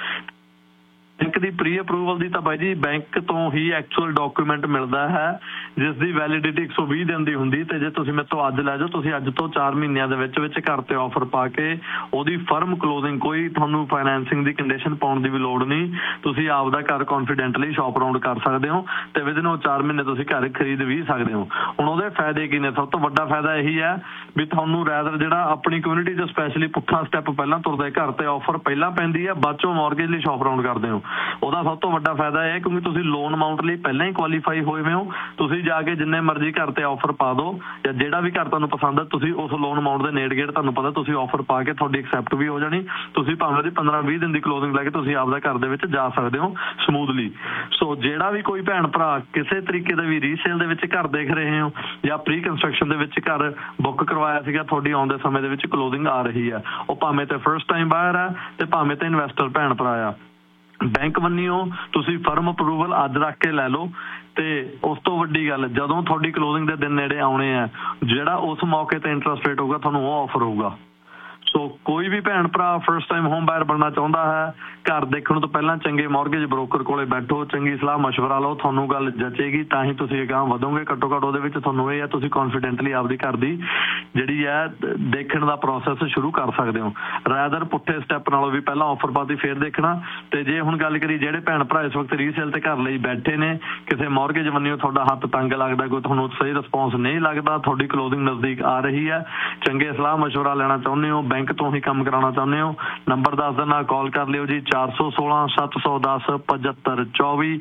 ਬੈਂਕ ਦੀ ਪ੍ਰੀ ਅਪਰੂਵਲ ਦੀ ਤਾਂ ਬਾਈ ਜੀ ਬੈਂਕ ਤੋਂ ਹੀ ਐਕਚੁਅਲ ਡਾਕੂਮੈਂਟ ਮਿਲਦਾ ਹੈ ਜਿਸ ਦੀ ਵੈਲਿਡਿਟੀ 120 ਦਿਨ ਦੀ ਹੁੰਦੀ ਤੇ ਜੇ ਤੁਸੀਂ ਮੇਰੇ ਤੋਂ ਅੱਜ ਲੈ ਜਾਓ ਤੁਸੀਂ ਅੱਜ ਤੋਂ 4 ਮਹੀਨਿਆਂ ਦੇ ਵਿੱਚ ਘਰ ਤੇ ਆਫਰ ਪਾ ਕੇ ਉਹਦੀ ਫਰਮ ਕਲੋਜ਼ਿੰਗ ਕੋਈ ਤੁਹਾਨੂੰ ਫਾਈਨੈਂਸਿੰਗ ਦੀ ਕੰਡੀਸ਼ਨ ਪਾਉਣ ਦੀ ਵੀ ਲੋੜ ਨਹੀਂ ਤੁਸੀਂ ਆਪ ਦਾ ਘਰ ਕੌਨਫੀਡੈਂਟਲੀ ਸ਼ਾਪ ਅਰਾਊਂਡ ਕਰ ਸਕਦੇ ਹੋ ਤੇ ਵਿਦਨ ਉਹ 4 ਮਹੀਨੇ ਤੁਸੀਂ ਘਰ ਖਰੀਦ ਵੀ ਸਕਦੇ ਹੋ ਹੁਣ ਉਹਦੇ ਫਾਇਦੇ ਕੀ ਨੇ ਸਭ ਤੋਂ ਵੱਡਾ ਫਾਇਦਾ ਇਹੀ ਹੈ ਵੀ ਤੁਹਾਨੂੰ ਰੈਦਰ ਜਿਹੜਾ ਆਪਣੀ ਕਮਿਊਨਿਟੀ 'ਚ ਸਪੈਸ਼ਲੀ ਪੁੱਠਾ ਸਟੈਪ ਪਹਿਲਾਂ ਤੁਰਦੇ ਘਰ ਤੇ ਆਫਰ ਪਹਿਲਾਂ ਪੈਂਦੀ ਹੈ ਬਾਅਦ ਚੋਂ ਮੌਰਗੇਜ ਲਈ ਸ਼ਾਪ ਅਰਾਊਂਡ ਕਰਦੇ ਹੋ ਉਹਦਾ ਸਭ ਤੋਂ ਵੱਡਾ ਫਾਇਦਾ ਇਹ ਕਿਉਂਕਿ ਤੁਸੀਂ ਲੋਨ ਅਮਾਊਂਟ ਲਈ ਪਹਿਲਾਂ ਹੀ ਕੁਆਲੀਫਾਈ ਹੋਏ ਹੋ ਤੁਸੀਂ ਜਾ ਕੇ ਜਿੰਨੇ ਮਰਜ਼ੀ ਘਰ ਤੇ ਆਫਰ ਪਾ ਦਿਓ ਜਾਂ ਜਿਹੜਾ ਵੀ ਘਰ ਤੁਹਾਨੂੰ ਪਸੰਦ ਹੈ ਤੁਸੀਂ ਉਸ ਲੋਨ ਅਮਾਊਂਟ ਦੇ ਨੇੜੇ ਗੇੜ ਤੁਹਾਨੂੰ ਪਤਾ ਤੁਸੀਂ ਆਫਰ ਪਾ ਕੇ ਤੁਹਾਡੀ ਐਕਸੈਪਟ ਵੀ ਹੋ ਜਾਣੀ ਤੁਸੀਂ ਭਾਵੇਂ ਦੀ 15-20 ਦਿਨ ਦੀ ਕਲੋਜ਼ਿੰਗ ਲੈ ਕੇ ਤੁਸੀਂ ਆਪਦਾ ਘਰ ਦੇ ਵਿੱਚ ਜਾ ਸਕਦੇ ਹੋ ਸਮੂਥਲੀ ਸੋ ਜਿਹੜਾ ਵੀ ਕੋਈ ਭੈਣ ਭਰਾ ਕਿਸੇ ਤਰੀਕੇ ਦਾ ਵੀ ਰੀਸੇਲ ਦੇ ਵਿੱਚ ਘਰ ਦੇਖ ਰਹੇ ਹੋ ਜਾਂ ਪ੍ਰੀ ਕੰਸਟਰਕਸ਼ਨ ਦੇ ਵਿੱਚ ਘਰ ਬੁੱਕ ਕਰਵਾਇਆ ਸੀਗਾ ਤੁਹਾਡੀ ਆਉਣ ਦੇ ਸਮੇਂ ਦੇ ਵਿੱਚ ਕਲੋਜ਼ਿੰਗ ਆ ਰਹੀ ਹੈ ਉਹ ਭਾਵੇਂ ਤੇ ਫਰਸਟ ਟਾਈਮ ਬਾਇਰ ਹੈ ਤੇ ਭਾਵੇਂ ਤੇ ਇਨਵੈਸਟਰ ਭੈਣ ਭਰਾ ਆ ਬੈਂਕ ਬੰਨਿਓ ਤੁਸੀਂ ਫਰਮ ਅਪਰੂਵਲ ਅੱਜ ਰੱਖ ਕੇ ਲੈ ਲਓ ਤੇ ਉਸ ਤੋਂ ਵੱਡੀ ਗੱਲ ਜਦੋਂ ਤੁਹਾਡੀ ਕਲੋਜ਼ਿੰਗ ਦੇ ਦਿਨ ਨੇੜੇ ਆਉਣੇ ਆ ਜਿਹੜਾ ਉਸ ਮੌਕੇ ਤੇ ਇੰਟਰਸਟ ਰੇਟ ਹੋਊਗਾ ਤੁਹਾਨੂੰ ਉਹ ਆਫਰ ਹੋਊਗਾ ਸੋ ਕੋਈ ਵੀ ਭੈਣ ਭਰਾ ਫਰਸਟ ਟਾਈਮ ਹੋਮ ਬਾਇਰ ਬਣਨਾ ਚਾਹੁੰਦਾ ਹੈ ਘਰ ਦੇਖਣ ਤੋਂ ਪਹਿਲਾਂ ਚੰਗੇ ਮੌਰਗੇਜ ਬ੍ਰੋਕਰ ਕੋਲੇ ਬੈਠੋ ਚੰਗੀ ਸਲਾਹ ਮਸ਼ਵਰਾ ਲਓ ਤੁਹਾਨੂੰ ਗੱਲ ਜਚੇਗੀ ਤਾਂ ਹੀ ਤੁਸੀਂ ਅਗਾਂਹ ਵਧੋਗੇ ਘੱਟੋ ਘੱਟ ਉਹਦੇ ਵਿੱਚ ਤੁਹਾਨੂੰ ਇਹ ਹੈ ਤੁਸੀਂ ਕੌਨਫੀਡੈਂਟਲੀ ਆਪਦੀ ਘਰ ਦੀ ਜਿਹੜੀ ਹੈ ਦੇਖਣ ਦਾ ਪ੍ਰੋਸੈਸ ਸ਼ੁਰੂ ਕਰ ਸਕਦੇ ਹੋ ਰੈਦਰ ਪੁੱਠੇ ਸਟੈਪ ਨਾਲੋਂ ਵੀ ਪਹਿਲਾਂ ਆਫਰ ਪਾਤੀ ਫੇਰ ਦੇਖਣਾ ਤੇ ਜੇ ਹੁਣ ਗੱਲ ਕਰੀ ਜਿਹੜੇ ਭੈਣ ਭਰਾ ਇਸ ਵਕਤ ਰੀਸੇਲ ਤੇ ਘਰ ਲਈ ਬੈਠੇ ਨੇ ਕਿਸੇ ਮੌਰਗੇਜ ਬੰਨਿਓ ਤੁਹਾਡਾ ਹੱਥ ਤੰਗ ਲੱਗਦਾ ਕੋਈ ਤੁਹਾਨੂੰ ਸਹੀ ਰਿਸਪੌਂਸ ਨਹੀਂ ਲੱਗਦਾ ਤੁਹਾਡੀ ਕਲੋਜ਼ਿੰਗ ਨਜ਼ਦੀਕ ਆ ਰਹੀ ਹੈ ਚੰਗੇ ਸਲਾਹ ਮਸ਼ਵਰਾ ਲੈਣਾ ਚਾਹੁੰਦੇ ਹੋ ਬੈਂਕ ਤੋਂ ਹੀ ਕੰਮ ਕਰਾਉਣਾ ਚਾਹੁੰਦੇ ਹੋ ਨੰਬਰ ਦੱਸ ਦੇਣਾ ਕਾਲ ਕਰ ਲਿਓ ਜੀ 416-710-7524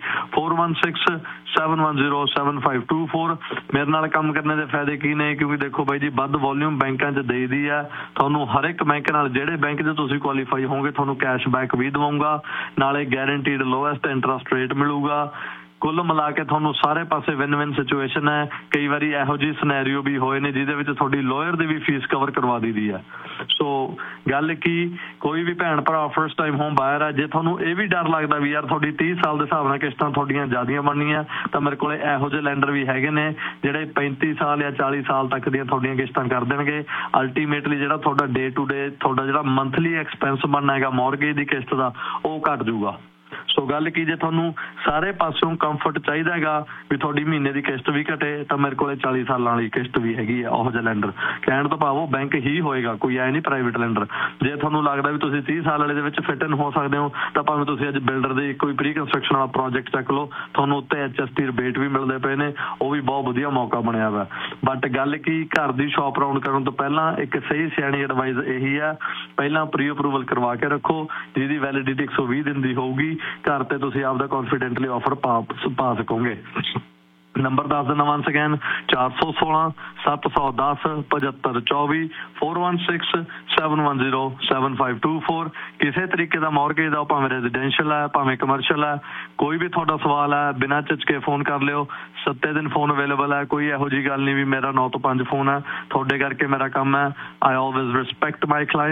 416-710-7524 ਮੇਰੇ ਨਾਲ ਕੰਮ ਕਰਨੇ ਦੇ ਫਾਇਦੇ ਕੀ ਨੇ ਕਿਉਂਕਿ ਦੇਖੋ ਬਾਈ ਜੀ ਵੱਧ ਵੋਲਿਊਮ ਬੈਂਕਾਂ 'ਚ ਦੇਈਦੀ ਆ ਤੁਹਾਨੂੰ ਹਰ ਇੱਕ ਬੈਂਕ ਨਾਲ ਜਿਹੜੇ ਬੈਂਕ 'ਚ ਤੁਸੀਂ ਕੁਆਲੀਫਾਈ ਹੋਵੋਗੇ ਤੁਹਾਨੂੰ ਕੈਸ਼ਬੈਕ ਵੀ ਦਵਾਉਂਗਾ ਨਾਲੇ ਗੈਰੰਟੀਡ ਲੋਐਸਟ ਇੰਟਰਸਟ ਰੇਟ ਮਿਲੂਗਾ ਕੁੱਲ ਮਿਲਾ ਕੇ ਤੁਹਾਨੂੰ ਸਾਰੇ ਪਾਸੇ ਵਿਨ ਸਿਚੁਏਸ਼ਨ ਹੈ ਕਈ ਵਾਰੀ ਇਹੋ ਜਿਹੀ ਸਿਨੈਰੀਓ ਵੀ ਹੋਏ ਨੇ ਜਿਹਦੇ ਵਿੱਚ ਤੁਹਾਡੀ ਲਾਇਰ ਦੀ ਵੀ ਫੀਸ ਕਵਰ ਕਰਵਾ ਦਿੱਤੀ ਹੈ ਸੋ ਗੱਲ ਕੀ ਕੋਈ ਵੀ ਭੈਣ ਭਰਾ ਫਰਸਟ ਟਾਈਮ ਹੋਮ ਬਾਇਰ ਹੈ ਜੇ ਤੁਹਾਨੂੰ ਇਹ ਵੀ ਡਰ ਲੱਗਦਾ ਵੀ ਯਾਰ ਤੁਹਾਡੀ 30 ਸਾਲ ਦੇ ਹਿਸਾਬ ਨਾਲ ਕਿਸ਼ਤਾਂ ਤੁਹਾਡੀਆਂ ਜ਼ਿਆਦੀਆਂ ਬਣਨੀਆਂ ਤਾਂ ਮੇਰੇ ਕੋਲੇ ਇਹੋ ਜਿਹੇ ਲੈਂਡਰ ਵੀ ਹੈਗੇ ਨੇ ਜਿਹੜੇ 35 ਸਾਲ ਜਾਂ 40 ਸਾਲ ਤੱਕ ਦੀਆਂ ਤੁਹਾਡੀਆਂ ਕਿਸ਼ਤਾਂ ਕਰ ਦੇਣਗੇ ਅਲਟੀਮੇਟਲੀ ਜਿਹੜਾ ਤੁਹਾਡਾ ਡੇ ਟੂ ਡੇ ਤੁਹਾਡਾ ਜਿਹੜਾ ਮੰਥਲੀ ਐਕਸਪੈਂਸ ਬਣਨਾ ਹੈਗਾ ਮੌਰਗੇਜ ਦੀ ਕਿਸ਼ਤ ਦਾ ਉਹ ਘਟ ਜਾਊਗਾ ਸੋ ਗੱਲ ਕੀ ਜੇ ਤੁਹਾਨੂੰ ਸਾਰੇ ਪਾਸਿਓਂ ਕੰਫਰਟ ਚਾਹੀਦਾ ਹੈਗਾ ਵੀ ਤੁਹਾਡੀ ਮਹੀਨੇ ਦੀ ਕਿਸ਼ਤ ਵੀ ਘਟੇ ਤਾਂ ਮੇਰੇ ਕੋਲੇ 40 ਸਾਲਾਂ ਵਾਲੀ ਕਿਸ਼ਤ ਵੀ ਹੈਗੀ ਆ ਉਹ ਜਿਹਾ ਲੈਂਡਰ ਕਹਿਣ ਤੋਂ ਭਾਵ ਉਹ ਬੈਂਕ ਹੀ ਹੋਏਗਾ ਕੋਈ ਐ ਨਹੀਂ ਪ੍ਰਾਈਵੇਟ ਲੈਂਡਰ ਜੇ ਤੁਹਾਨੂੰ ਲੱਗਦਾ ਵੀ ਤੁਸੀਂ 30 ਸਾਲ ਵਾਲੇ ਦੇ ਵਿੱਚ ਫਿਟ ਇਨ ਹੋ ਸਕਦੇ ਹੋ ਤਾਂ ਭਾਵੇਂ ਤੁਸੀਂ ਅੱਜ ਬਿਲਡਰ ਦੇ ਕੋਈ ਪ੍ਰੀ ਕੰਸਟਰਕਸ਼ਨ ਵਾਲਾ ਪ੍ਰੋਜੈਕਟ ਚੱਕ ਲਓ ਤੁਹਾਨੂੰ ਉੱਤੇ HST ਰਿਬੇਟ ਵੀ ਮਿਲਦੇ ਪਏ ਨੇ ਉਹ ਵੀ ਬਹੁਤ ਵਧੀਆ ਮੌਕਾ ਬਣਿਆ ਵਾ ਬਟ ਗੱਲ ਕੀ ਘਰ ਦੀ ਸ਼ਾਪ ਰਾਉਂਡ ਕਰਨ ਤੋਂ ਪਹਿਲਾਂ ਇੱਕ ਸਹੀ ਸਿਆਣੀ ਐਡਵਾਈਸ ਇਹੀ ਆ ਪਹਿਲਾਂ ਪ੍ਰੀ ਅਪਰੂਵਲ ਕਰਵਾ ਕੇ ਰੱਖੋ ਜਿਹਦੀ ਵੈਲਿਡਿਟੀ 120 ਦਿਨ ਦੀ ਹੋਊਗੀ ਘਰ ਤੇ ਤੁਸੀਂ ਆਪਦਾ ਕੌਨਫੀਡੈਂਟਲੀ ਆਫਰ ਪਾ ਸਕੋਗੇ ਨੰਬਰ ਦੱਸ ਦੇਣਾ ਵਾਂਸ ਅਗੇਨ 416-710-7524 416-710-7524 ਕਿਸੇ ਤਰੀਕੇ ਦਾ ਮੌਰਗੇਜ ਦਾ ਭਾਵੇਂ ਰੈਜ਼ੀਡੈਂਸ਼ੀਅਲ ਹੈ ਭਾਵੇਂ ਕਮਰਸ਼ੀਅਲ ਹੈ ਕੋਈ ਵੀ ਤੁਹਾਡਾ ਸਵਾਲ ਹੈ ਬਿਨਾਂ ਝਿਜਕੇ ਫੋਨ ਕਰ ਲਿਓ 7 ਦਿਨ ਫੋਨ ਅਵੇਲੇਬਲ ਹੈ ਕੋਈ ਇਹੋ ਜਿਹੀ ਗੱਲ ਨਹੀਂ ਵੀ ਮੇਰਾ 9 ਤੋਂ 5 ਫੋਨ ਹੈ ਤੁਹਾਡੇ ਕਰਕੇ ਮੇਰਾ ਕੰਮ ਹੈ ਆਈ ਆਲਵੇਜ਼ ਰਿਸਪੈਕਟ ਮਾਈ ਕਲਾਇੰਟਸ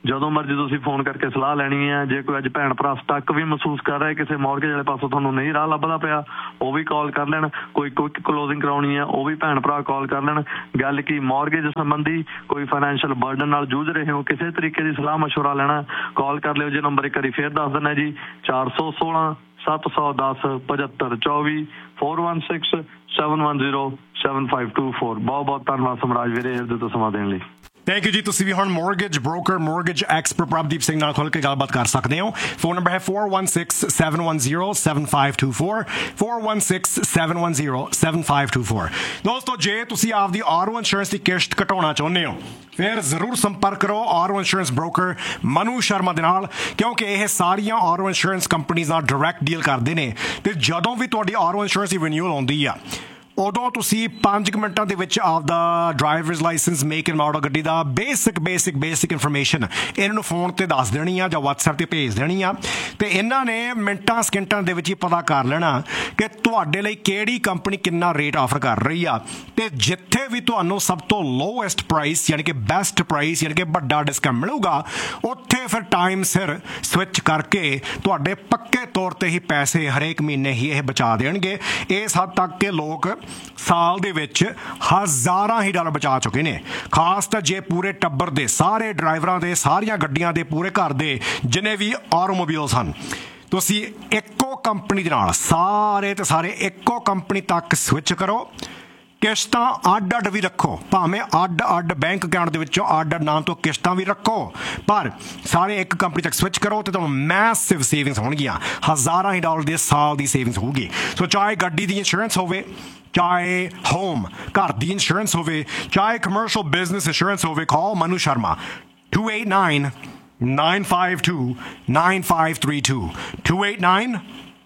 ਜਦੋਂ ਮਰਜ਼ੀ ਤੁਸੀਂ ਫੋਨ ਕਰਕੇ ਸਲਾਹ ਲੈਣੀ ਹੈ। ਜੇ ਕੋਈ ਅੱਜ ਭੈਣ ਭਰਾ ਸਟੱਕ ਵੀ ਮਹਿਸੂਸ ਕਰ ਰਿਹਾ ਕਿਸੇ ਮੌਰਗੇਜ ਵਾਲੇ ਪਾਸੋਂ ਤੁਹਾਨੂੰ ਨਹੀਂ ਰਾਹ ਲੱਭਦਾ ਪਿਆ, ਉਹ ਵੀ ਕਾਲ ਕਰ ਲੈਣ। ਕੋਈ ਕੁਇਕ ਕਲੋਜ਼ਿੰਗ ਕਰਾਉਣੀ ਹੈ, ਉਹ ਵੀ ਭੈਣ ਭਰਾ ਕਾਲ ਕਰ ਲੈਣ। ਗੱਲ ਕੀ ਮੌਰਗੇਜ ਸੰਬੰਧੀ ਕੋਈ ਫਾਈਨੈਂਸ਼ੀਅਲ ਬਰਡਨ ਨਾਲ ਜੂਝ ਰਹੇ ਹੋ, ਕਿਸੇ ਤਰੀਕੇ ਦੀ ਸਲਾਹ ਮਸ਼ਵਰਾ ਲੈਣਾ, ਕਾਲ ਕਰ ਲਿਓ। ਜੇ ਨੰਬਰ ਇੱਕ ਵਾਰੀ ਫੇਰ ਦੱਸ ਦਿੰਦਾ ਜੀ, 416 710 7524 416 710 7524। ਬਹੁਤ ਬਹੁਤ ਧੰਨਵਾਦ ਸਮਰਾਜ ਵੀਰੇ ਇਹਦੇ ਤੋਂ ਸਮਾਂ ਦੇਣ ਲਈ। ਥੈਂਕ ਯੂ ਜੀ। ਤੁਸੀਂ ਵੀ ਹੁਣ mortgage broker mortgage expert Prabhdeep Singh ਨਾਲ ਖੁੱਲ੍ਹ ਕੇ ਗੱਲਬਾਤ ਕਰ ਸਕਦੇ ਹੋ। ਫੋਨ ਨੰਬਰ ਹੈ 416 710 7524 416 710 7524। ਦੋਸਤੋ, ਜੇ ਤੁਸੀਂ ਆਪਦੀ ਆਰਓ ਇੰਸ਼ੋਰੈਂਸ ਦੀ ਕਿਸ਼ਤ ਘਟਾਉਣਾ ਚਾਹੁੰਦੇ ਹੋ ਫਿਰ ਜ਼ਰੂਰ ਸੰਪਰਕ ਕਰੋ RO insurance broker Manu Sharma ਦੇ ਨਾਲ, ਕਿਉਂਕਿ ਇਹ ਸਾਰੀਆਂ ਆਰਓ ਇੰਸ਼ੋਰੈਂਸ ਕੰਪਨੀਆਂ ਨਾਲ ਡਾਇਰੈਕਟ ਡੀਲ ਕਰਦੇ ਨੇ। ਤੇ ਜਦੋਂ ਵੀ ਤੁਹਾਡੀ ਆਰਓ ਇੰਸ਼ੋਰੈਂਸ ਦੀ ਰਿਨਿਊਅਲ ਆਉਂਦੀ ਆ ਉਦੋਂ ਤੁਸੀਂ 5 ਮਿੰਟਾਂ ਦੇ ਵਿੱਚ ਆਪਦਾ drivers licence, make and model ਗੱਡੀ ਦਾ ਬੇਸਿਕ ਇਨਫੋਰਮੇਸ਼ਨ ਇਹਨਾਂ ਨੂੰ ਫੋਨ ਤੇ ਦੱਸ ਦੇਣੀ ਆ ਜਾਂ WhatsApp ਤੇ ਭੇਜ ਦੇਣੀ ਆ। ਤੇ ਇਹਨਾਂ ਨੇ ਮਿੰਟਾਂ ਸਕਿੰਟਾਂ ਦੇ ਵਿੱਚ ਹੀ ਪਤਾ ਕਰ ਲੈਣਾ ਕਿ ਤੁਹਾਡੇ ਲਈ ਕਿਹੜੀ ਕੰਪਨੀ ਕਿੰਨਾ ਰੇਟ ਆਫਰ ਕਰ ਰਹੀ ਆ। ਤੇ ਜਿੱਥੇ ਵੀ ਤੁਹਾਨੂੰ ਸਭ ਤੋਂ ਲੋਐਸਟ ਪ੍ਰਾਈਸ ਯਾਨੀ ਕਿ ਬੈਸਟ ਪ੍ਰਾਈਸ ਯਾਨੀ ਕਿ ਵੱਡਾ ਡਿਸਕਾਊਂਟ ਮਿਲੂਗਾ, ਉੱਥੇ ਫਿਰ ਟਾਈਮ ਸਿਰ ਸਵਿਚ ਕਰਕੇ ਤੁਹਾਡੇ ਪੱਕੇ ਤੌਰ ਤੇ ਹੀ ਪੈਸੇ ਹਰੇਕ ਮਹੀਨੇ ਹੀ ਇਹ ਬਚਾ ਦੇਣਗੇ। ਇਸ ਹੱਦ ਤੱਕ ਕਿ ਲੋਕ ਸਾਲ ਦੇ ਵਿੱਚ ਹਜ਼ਾਰਾਂ ਹੀ ਡਾਲਰ ਬਚਾ ਚੁੱਕੇ ਨੇ। ਖਾਸ ਤਾਂ ਜੇ ਪੂਰੇ ਟੱਬਰ ਦੇ ਸਾਰੇ ਡਰਾਈਵਰਾਂ ਦੇ, ਸਾਰੀਆਂ ਗੱਡੀਆਂ ਦੇ, ਪੂਰੇ ਘਰ ਦੇ ਜਿੰਨੇ ਵੀ ਆਟੋਮੋਬਾਈਲਸ ਹਨ, ਤੁਸੀਂ ਇੱਕੋ ਕੰਪਨੀ ਦੇ ਨਾਲ ਸਾਰੇ ਇੱਕੋ ਕੰਪਨੀ ਤੱਕ ਸਵਿਚ ਕਰੋ। ਕਿਸ਼ਤਾਂ ਅੱਡ ਵੀ ਰੱਖੋ, ਭਾਵੇਂ ਅੱਡ ਬੈਂਕ ਅਕਾਊਂਟ ਦੇ ਵਿੱਚੋਂ ਅੱਡ ਨਾਮ ਤੋਂ ਕਿਸ਼ਤਾਂ ਵੀ ਰੱਖੋ, ਪਰ ਸਾਰੇ ਇੱਕ ਕੰਪਨੀ ਤੱਕ ਸਵਿਚ ਕਰੋ ਤੇ ਤੁਹਾਨੂੰ ਮੈਸਿਵ ਸੇਵਿੰਗਸ ਹੋਣਗੀਆਂ। ਹਜ਼ਾਰਾਂ ਹੀ ਡਾਲਰ ਦੇ ਸਾਲ ਦੀ ਸੇਵਿੰਗਸ ਹੋਊਗੀ। ਸੋ ਚਾਹੇ ਗੱਡੀ ਦੀ ਇੰਸ਼ੋਰੈਂਸ ਹੋਵੇ, ਚਾਹੇ ਹੋਮ ਘਰ ਦੀ ਇੰਸ਼ੋਰੈਂਸ ਹੋਵੇ, ਚਾਹੇ ਕਮਰਸ਼ੀਅਲ ਬਿਜ਼ਨਸ ਇੰਸ਼ੋਰੈਂਸ ਹੋਵੇ, ਕਾਲ ਮਨੂ ਸ਼ਰਮਾ 289 952 9532 289